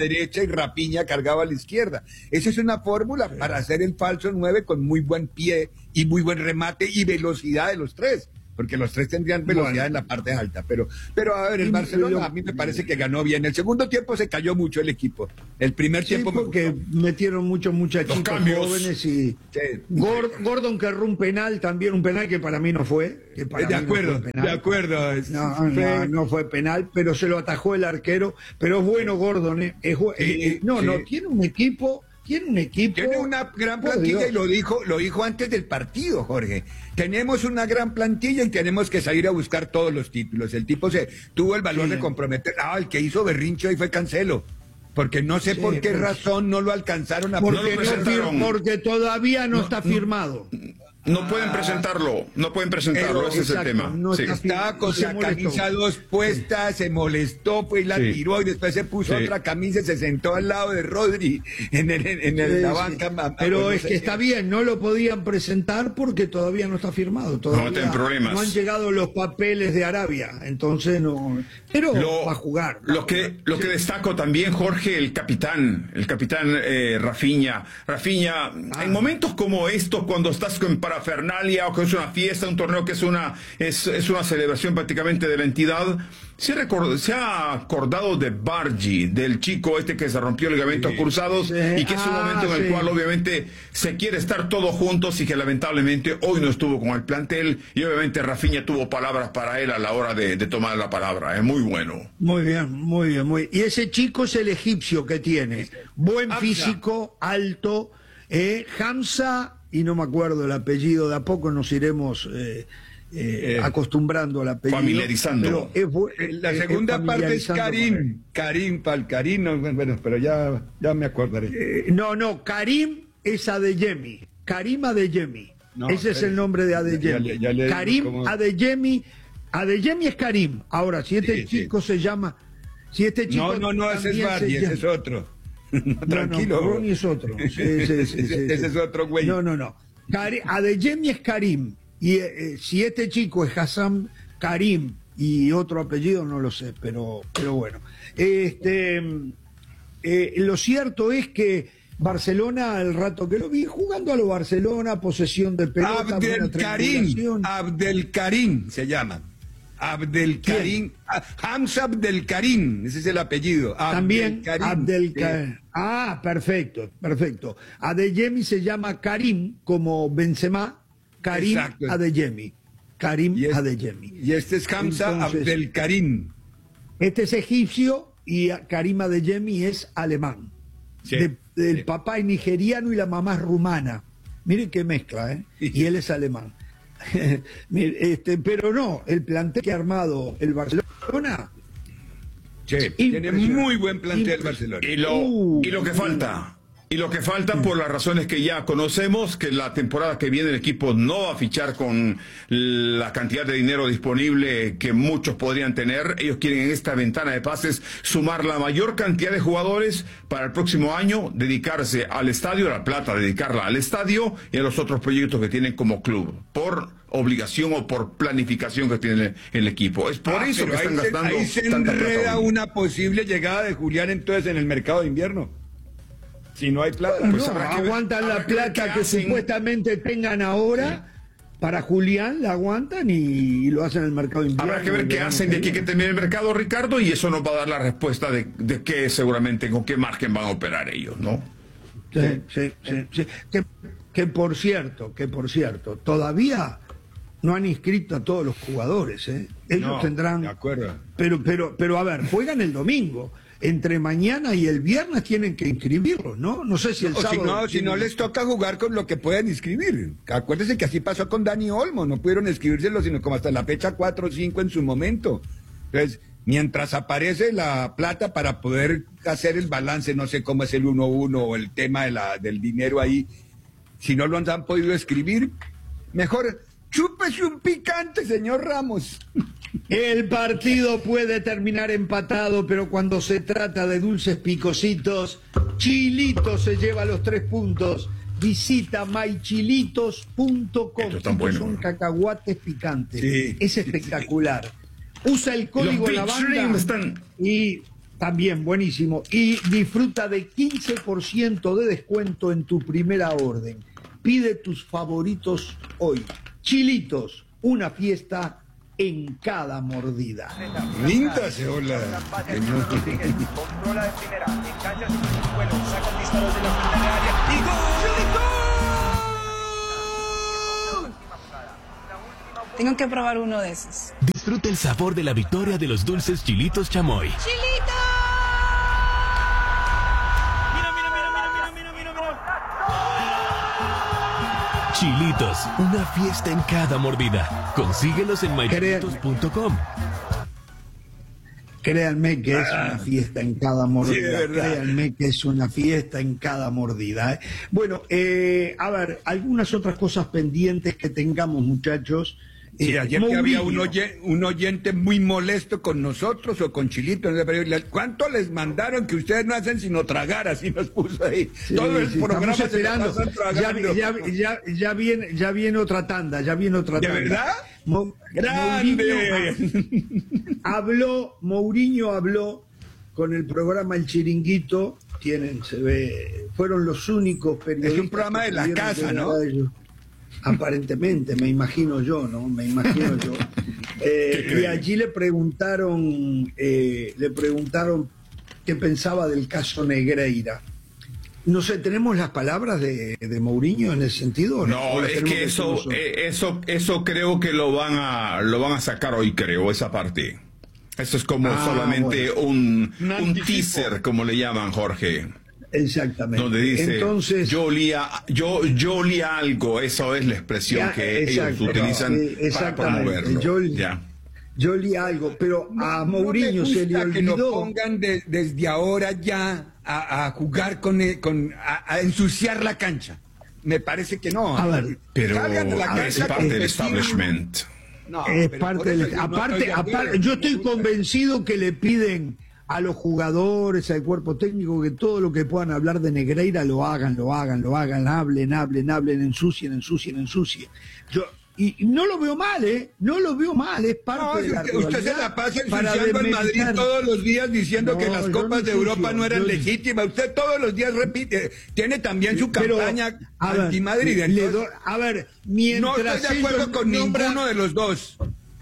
derecha y Rafinha cargaba a la izquierda. Esa es una fórmula sí. para hacer el falso nueve con muy buen pie y muy buen remate y velocidad de los tres. Porque los tres tendrían velocidad bueno. en la parte alta. Pero, pero a ver, el Barcelona a mí me parece que ganó bien. El segundo tiempo se cayó mucho el equipo. El primer sí, tiempo... porque me metieron muchos muchachitos jóvenes y... Sí. Gord, Gordon que erró un penal, también un penal que para mí no fue. Que para de acuerdo, no fue de acuerdo. No, no, no fue penal, pero se lo atajó el arquero. Pero es bueno Gordon. Eh. Eh, eh, eh, no, sí. no, tiene un equipo... Tiene un equipo. Tiene una gran plantilla y lo dijo, lo dijo antes del partido, Jorge. Tenemos una gran plantilla y tenemos que salir a buscar todos los títulos. El tipo se tuvo el valor sí. de comprometer. Ah, el que hizo berrincho ahí fue Cancelo. Porque no sé sí, por qué pues, razón no lo alcanzaron a porque, no, porque todavía no, no está firmado. No pueden presentarlo, no pueden presentarlo, ese exacto, es el tema. No sí. Estaba con la camisa dos puesta, sí. se molestó, pues la sí. tiró y después se puso sí. otra camisa y se sentó al lado de Rodri en, el, en el, sí, la banca. Sí. A, Pero a, es no que sé. está bien, no lo podían presentar porque todavía no está firmado. Todavía no tienen problemas. No han llegado los papeles de Arabia, entonces no. Pero lo, va a jugar. Va lo que, lo sí. que destaco también, Jorge, el capitán, el capitán eh, Rafinha. Rafinha, ah. en momentos como estos, cuando estás con parafernalia o que es una fiesta, un torneo que es una es, es una celebración prácticamente de la entidad, se, record, se ha acordado de Bargi, del chico este que se rompió ligamentos sí, cruzados sí, y que es un ah, momento en el sí. cual obviamente se quiere estar todos juntos y que lamentablemente hoy no estuvo con el plantel y obviamente Rafinha tuvo palabras para él a la hora de, de tomar la palabra. Es muy bueno. Muy bien, muy bien, muy bien. Y ese chico es el egipcio que tiene. Buen Hamza. Físico, alto, eh, Hamza... y no me acuerdo el apellido, de a poco nos iremos eh, eh, eh, acostumbrando al apellido. Familiarizando. Pero es, la segunda es parte es Karim, Karim Palcarín, no, bueno, pero ya, ya me acordaré. Eh, no, no, Karim es Adeyemi, Karim Adeyemi, no, ese es el nombre de Adeyemi. Ya, ya, ya Karim como... Adeyemi, Adeyemi es Karim. Ahora, si este sí, chico sí. se llama... si este chico No, no, no, ese es Bardi, ese es otro. No, tranquilo, no, Ronnie es otro. Sí, sí, sí, sí, sí, ese es otro güey. No, no, no. Adeyemi es Karim. Y eh, si este chico es Hassan Karim y otro apellido, no lo sé, pero, pero bueno. Este, eh, lo cierto es que Barcelona, el rato que lo vi, jugando a lo Barcelona, posesión de pelota. Abdelkarim, Abdelkarim se llama. Abdelkarim, Hamza Abdelkarim, ese es el apellido. También Abdelkarim. Ah, perfecto, perfecto. Adeyemi se llama Karim, como Benzema, Karim Exacto. Adeyemi. Karim y es, Adeyemi. Y este es Hamza Entonces, Abdelkarim. Este es egipcio y Karim Adeyemi es alemán. Sí, de, del sí. papá es nigeriano y la mamá es rumana. Miren qué mezcla, ¿eh? Y él es alemán. este, pero no, el plantel que ha armado el Barcelona sí, tiene muy buen plantel el Barcelona. Y lo, uh, y lo que falta, y lo que falta por las razones que ya conocemos, que la temporada que viene el equipo no va a fichar con la cantidad de dinero disponible que muchos podrían tener. Ellos quieren en esta ventana de pases sumar la mayor cantidad de jugadores para el próximo año, dedicarse al estadio, la plata, dedicarla al estadio y a los otros proyectos que tienen como club, por obligación o por planificación que tiene el equipo. Es por ah, eso que están se, gastando ahí se tanta enreda plata. Una posible llegada de Julián entonces en el mercado de invierno. Si no hay plata, pues no, aguantan la plata que, que supuestamente tengan ahora. Sí. Para Julián la aguantan y, y lo hacen en el mercado de invierno. Habrá que ver qué hacen de aquí que termine el mercado, Ricardo, y eso nos va a dar la respuesta de, de qué seguramente, con qué margen van a operar ellos, ¿no? Sí, sí, sí. sí. Que, que por cierto, que por cierto, todavía no han inscrito a todos los jugadores, ¿eh? Ellos no, tendrán. De acuerdo. Pero, pero, pero a ver, juegan el domingo. Entre mañana y el viernes tienen que inscribirlos, ¿no? No sé si el no, sábado... Si no, si no les toca jugar con lo que pueden inscribir. Acuérdense que así pasó con Dani Olmo, no pudieron inscribírselo sino como hasta la fecha cuatro o cinco en su momento. Entonces, mientras aparece la plata para poder hacer el balance, no sé cómo es el uno uno o el tema de la, del dinero ahí, si no lo han podido escribir, mejor chúpese un picante, señor Ramos. El partido puede terminar empatado, pero cuando se trata de dulces picositos, Chilito se lleva los tres puntos. Visita my chilitos punto com. Son bueno. cacahuates picantes. Sí. Es espectacular. Usa el código lavanda están... y También, buenísimo. Y disfruta de quince por ciento de descuento en tu primera orden. Pide tus favoritos hoy. Chilitos, una fiesta en cada mordida. Míntate, hola. Controla de primera, engancha su vuelo, saca el disparo de la frente de área y gol. Tengo que probar uno de esos. Disfruta el sabor de la victoria de los dulces Chilitos Chamoy. ¡Chilitos! Chilitos, una fiesta en cada mordida. Consíguelos en my chilitos punto com. Créanme que es una fiesta en cada mordida. Sí, de verdad. Créanme que es una fiesta en cada mordida. ¿eh? Bueno, eh, a ver, algunas otras cosas pendientes que tengamos, muchachos. Sí, Eh, ayer que Mourinho. había un, oye, un oyente muy molesto con nosotros o con Chilito. ¿No? ¿Cuánto les mandaron que ustedes no hacen sino tragar? Así nos puso ahí. Sí, Todo el sí, programa estamos se la esperando. pasan Ya, tragando. ya, ya, ya viene, ya viene otra tanda, ya viene otra ¿De tanda. verdad? Mo- ¡Grande! Mourinho habló, Mourinho habló con el programa El Chiringuito. Tienen, se ve, fueron los únicos periodistas. Es un programa que de la pudieron casa, llegar ¿no? a ellos. Aparentemente, me imagino yo, ¿no? Me imagino yo. Eh, y allí le preguntaron, eh, le preguntaron qué pensaba del caso Negreira. No sé, ¿tenemos las palabras de, de Mourinho en ese sentido? ¿O No, ¿O las es tenemos que eso, nosotros? eh, eso, eso creo que lo van a, lo van a sacar hoy, creo, esa parte. Eso es como Ah, solamente bueno. un, Un un anticipo. teaser, como le llaman, Jorge. Exactamente. Donde dice, Entonces, yo olía, yo, yo olía algo, eso es la expresión Ya, que exacto, ellos utilizan sí, para exactamente. promoverlo. Yo- Ya. yo leí algo, pero a Mourinho no me se le gusta que nos olvidó. pongan de- desde ahora ya a, a jugar con, el- con a, a ensuciar la cancha. Me parece que no. A ver, Pero Salgan a la es cancha parte del competir. establishment. No, Es pero parte por del- eso yo no aparte, estoy de acuerdo. aparte, yo estoy convencido que le piden a los jugadores, al cuerpo técnico, que todo lo que puedan hablar de Negreira lo hagan, lo hagan, lo hagan, hablen, hablen, hablen, ensucien, ensucien, ensucien. Yo, y, y no lo veo mal, ¿eh? No lo veo mal, es parte No, de la usted, usted se rivalidad la pasa para ensuciando al Madrid demeritar. todos los días diciendo No, que las yo copas no de Europa ensucio, no eran yo- legítimas. Usted todos los días repite, tiene también su Pero, campaña a ver, anti-Madrid. le entonces, do- a ver, no mientras estoy de acuerdo ellos con nombran- ninguno de los dos.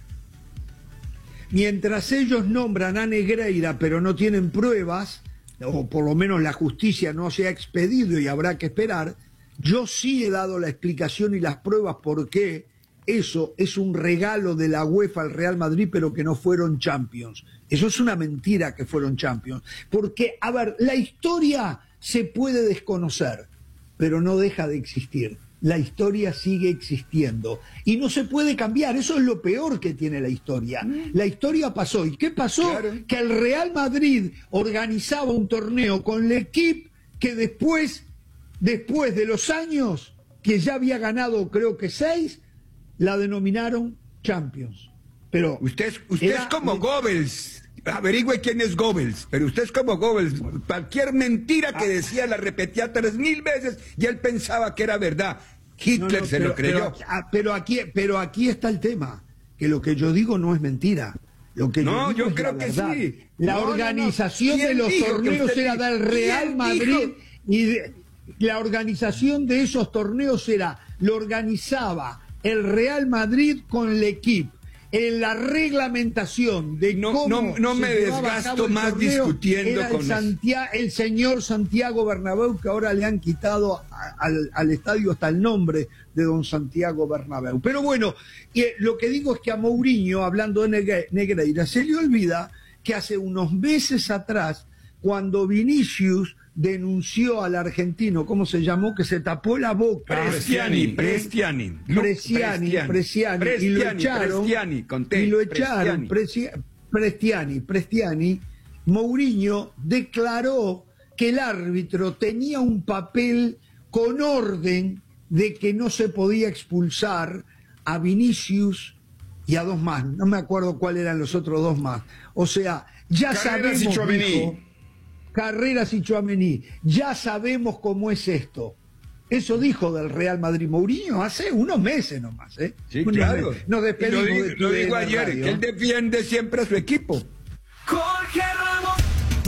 Mientras ellos nombran a Negreira pero no tienen pruebas, o por lo menos la justicia no se ha expedido y habrá que esperar, yo sí he dado la explicación y las pruebas por qué eso es un regalo de la UEFA al Real Madrid, pero que no fueron Champions. Eso es una mentira que fueron Champions. Porque, a ver, la historia se puede desconocer, pero no deja de existir. La historia sigue existiendo y no se puede cambiar. Eso es lo peor que tiene la historia. La historia pasó. ¿Y qué pasó? Claro. Que el Real Madrid organizaba un torneo con el equipo que después, después de los años que ya había ganado, creo que seis, la denominaron Champions. Pero Usted, es- usted era- es como Goebbels. Averigüe quién es Goebbels, pero usted es como Goebbels. Cualquier mentira que decía la repetía tres mil veces y él pensaba que era verdad. Hitler No, no, se pero, lo creyó. Pero, ah, pero aquí, pero aquí está el tema, que lo que yo digo no es mentira. Lo que No, yo, digo yo es creo la que verdad. sí. La No, no, no. organización ¿Quién de los dijo que torneos usted era dijo? del Real ¿Quién Madrid dijo? y de- la organización de esos torneos era, lo organizaba el Real Madrid con el equipo. En la reglamentación de No, cómo no, no se me llevaba a desgasto cabo el más torneo, discutiendo era con el, eso. Santia- el señor Santiago Bernabéu, que ahora le han quitado a- al, al estadio hasta el nombre de don Santiago Bernabéu. Pero bueno, y, eh, lo que digo es que a Mourinho, hablando de Negre- Negreira, se le olvida que hace unos meses atrás, cuando Vinicius denunció al argentino, ¿cómo se llamó? Que se tapó la boca. Prestiani, ¿eh? Prestiani. Luke Prestiani, Prestiani, y lo Prestiani, echaron, Prestiani, con T, y lo echaron, Prestiani. Presi- Prestiani, Prestiani, Mourinho declaró que el árbitro tenía un papel con orden de que no se podía expulsar a Vinicius y a dos más, no me acuerdo cuáles eran los otros dos más. O sea, ya Carreras y sabemos, Tchouaméni. dijo, Carreras y Tchouaméni, ya sabemos cómo es esto. Eso dijo del Real Madrid Mourinho hace unos meses nomás, ¿eh? Sí, Unos claro. meses. Nos Y despedimos lo, di- de tu lo de digo la ayer, radio. que él defiende siempre a su equipo. Jorge Ramos.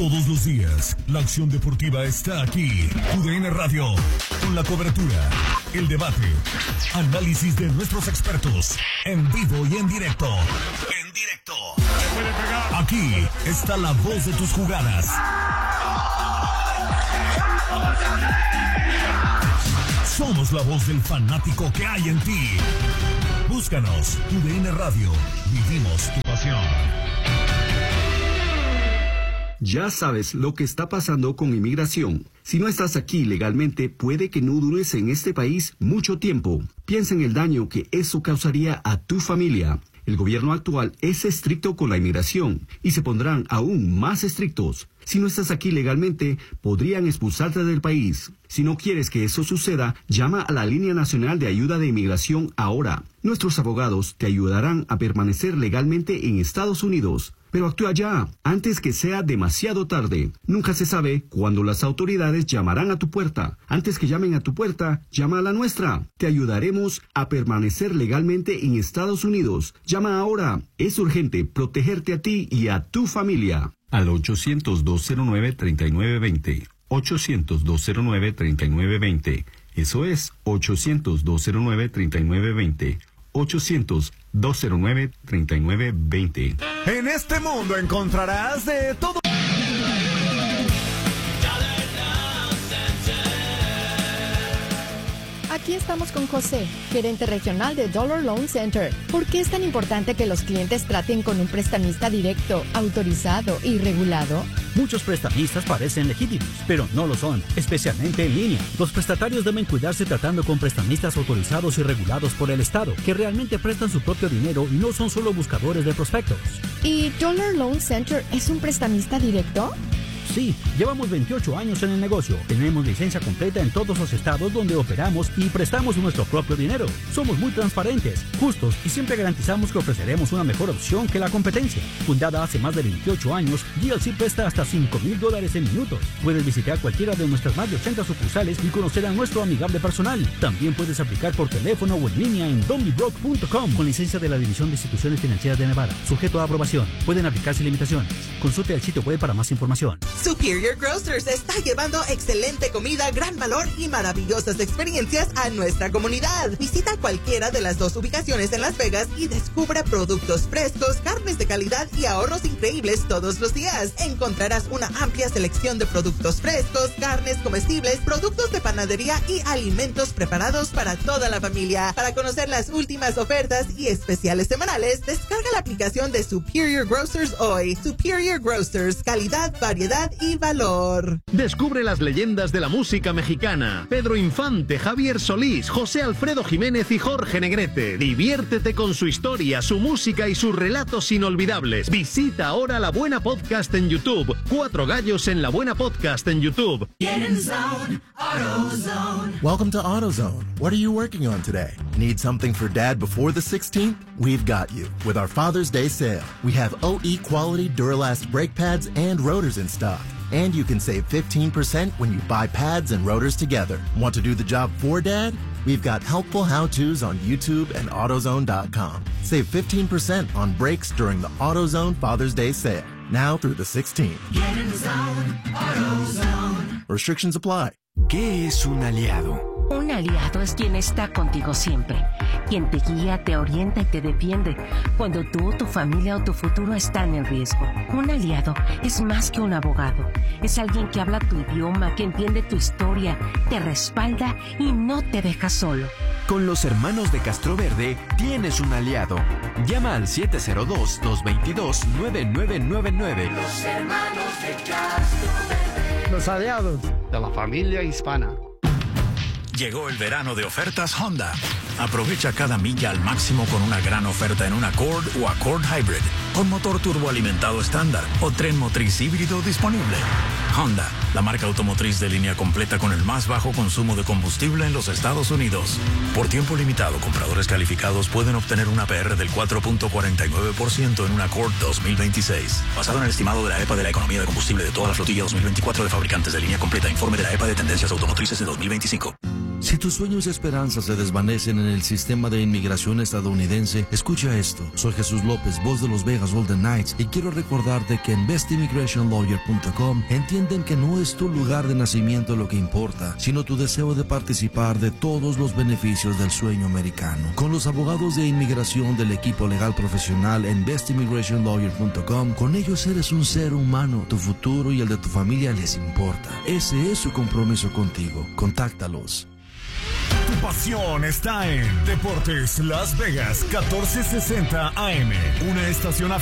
Todos los días, la acción deportiva está aquí. U D N Radio, con la cobertura, el debate, análisis de nuestros expertos, en vivo y en directo. En directo. Aquí está la voz de tus jugadas. Somos la voz del fanático que hay en ti. Búscanos, U D N Radio. Vivimos tu pasión. Ya sabes lo que está pasando con inmigración. Si no estás aquí legalmente, puede que no dures en este país mucho tiempo. Piensa en el daño que eso causaría a tu familia. El gobierno actual es estricto con la inmigración y se pondrán aún más estrictos. Si no estás aquí legalmente, podrían expulsarte del país. Si no quieres que eso suceda, llama a la Línea Nacional de Ayuda de Inmigración ahora. Nuestros abogados te ayudarán a permanecer legalmente en Estados Unidos. Pero actúa ya, antes que sea demasiado tarde. Nunca se sabe cuándo las autoridades llamarán a tu puerta. Antes que llamen a tu puerta, llama a la nuestra. Te ayudaremos a permanecer legalmente en Estados Unidos. Llama ahora. Es urgente protegerte a ti y a tu familia. Al ochocientos, dos cero nueve, treinta y nueve veinte. ochocientos, dos cero nueve, treinta y nueve veinte. Eso es ochocientos, dos cero nueve, treinta y nueve veinte. ochocientos, dos cero nueve, treinta y nueve veinte. En este mundo encontrarás de todo. Aquí estamos con José, gerente regional de Dollar Loan Center. ¿Por qué es tan importante que los clientes traten con un prestamista directo, autorizado y regulado? Muchos prestamistas parecen legítimos, pero no lo son, especialmente en línea. Los prestatarios deben cuidarse tratando con prestamistas autorizados y regulados por el Estado, que realmente prestan su propio dinero y no son solo buscadores de prospectos. ¿Y Dollar Loan Center es un prestamista directo? Sí, llevamos veintiocho años en el negocio. Tenemos licencia completa en todos los estados donde operamos y prestamos nuestro propio dinero. Somos muy transparentes, justos y siempre garantizamos que ofreceremos una mejor opción que la competencia. Fundada hace más de veintiocho años, D L C presta hasta cinco mil dólares en minutos. Puedes visitar cualquiera de nuestras más de ochenta sucursales y conocer a nuestro amigable personal. También puedes aplicar por teléfono o en línea en donbybroke punto com con licencia de la División de Instituciones Financieras de Nevada. Sujeto a aprobación. Pueden aplicarse limitaciones. Consulte el sitio web para más información. Superior Grocers está llevando excelente comida, gran valor y maravillosas experiencias a nuestra comunidad. Visita cualquiera de las dos ubicaciones en Las Vegas y descubre productos frescos, carnes de calidad y ahorros increíbles todos los días. Encontrarás una amplia selección de productos frescos, carnes comestibles, productos de panadería y alimentos preparados para toda la familia. Para conocer las últimas ofertas y especiales semanales, descarga la aplicación de Superior Grocers hoy. Superior Grocers, calidad, variedad y valor. Descubre las leyendas de la música mexicana. Pedro Infante, Javier Solís, José Alfredo Jiménez y Jorge Negrete. Diviértete con su historia, su música y sus relatos inolvidables. Visita ahora La Buena Podcast en YouTube. Cuatro gallos en La Buena Podcast en YouTube. Get in zone, AutoZone. Welcome to AutoZone. What are you working on today? Need something for Dad before the sixteenth? We've got you with our Father's Day sale. We have O E quality Duralast brake pads and rotors in stock. And you can save fifteen percent when you buy pads and rotors together. Want to do the job for Dad? We've got helpful how-tos on YouTube and AutoZone dot com. Save fifteen percent on brakes during the AutoZone Father's Day sale. Now through the sixteenth. Get in zone, AutoZone. Restrictions apply. ¿Qué es un aliado? Un aliado es quien está contigo siempre, quien te guía, te orienta y te defiende cuando tú, tu familia o tu futuro están en riesgo. Un aliado es más que un abogado, es alguien que habla tu idioma, que entiende tu historia, te respalda y no te deja solo. Con los hermanos de Castroverde tienes un aliado. Llama al siete cero dos, dos dos dos, nueve nueve nueve nueve. Los hermanos de Castroverde. Los aliados de la familia hispana. Llegó el verano de ofertas Honda. Aprovecha cada milla al máximo con una gran oferta en un Accord o Accord Hybrid, con motor turboalimentado estándar o tren motriz híbrido disponible. Honda, la marca automotriz de línea completa con el más bajo consumo de combustible en los Estados Unidos. Por tiempo limitado, compradores calificados pueden obtener una P R del cuatro punto cuarenta y nueve por ciento en un Accord dos mil veintiséis. Basado en el estimado de la E P A de la economía de combustible de toda la flotilla dos mil veinticuatro de fabricantes de línea completa. Informe de la E P A de tendencias automotrices de dos mil veinticinco. Si tus sueños y esperanzas se desvanecen en el sistema de inmigración estadounidense, escucha esto. Soy Jesús López, voz de los Vegas Golden Knights, y quiero recordarte que en best immigration lawyer punto com entienden que no es tu lugar de nacimiento lo que importa, sino tu deseo de participar de todos los beneficios del sueño americano. Con los abogados de inmigración del equipo legal profesional en best immigration lawyer punto com, con ellos eres un ser humano. Tu futuro y el de tu familia les importa. Ese es su compromiso contigo. Contáctalos. Tu pasión está en Deportes Las Vegas catorce sesenta A M, una estación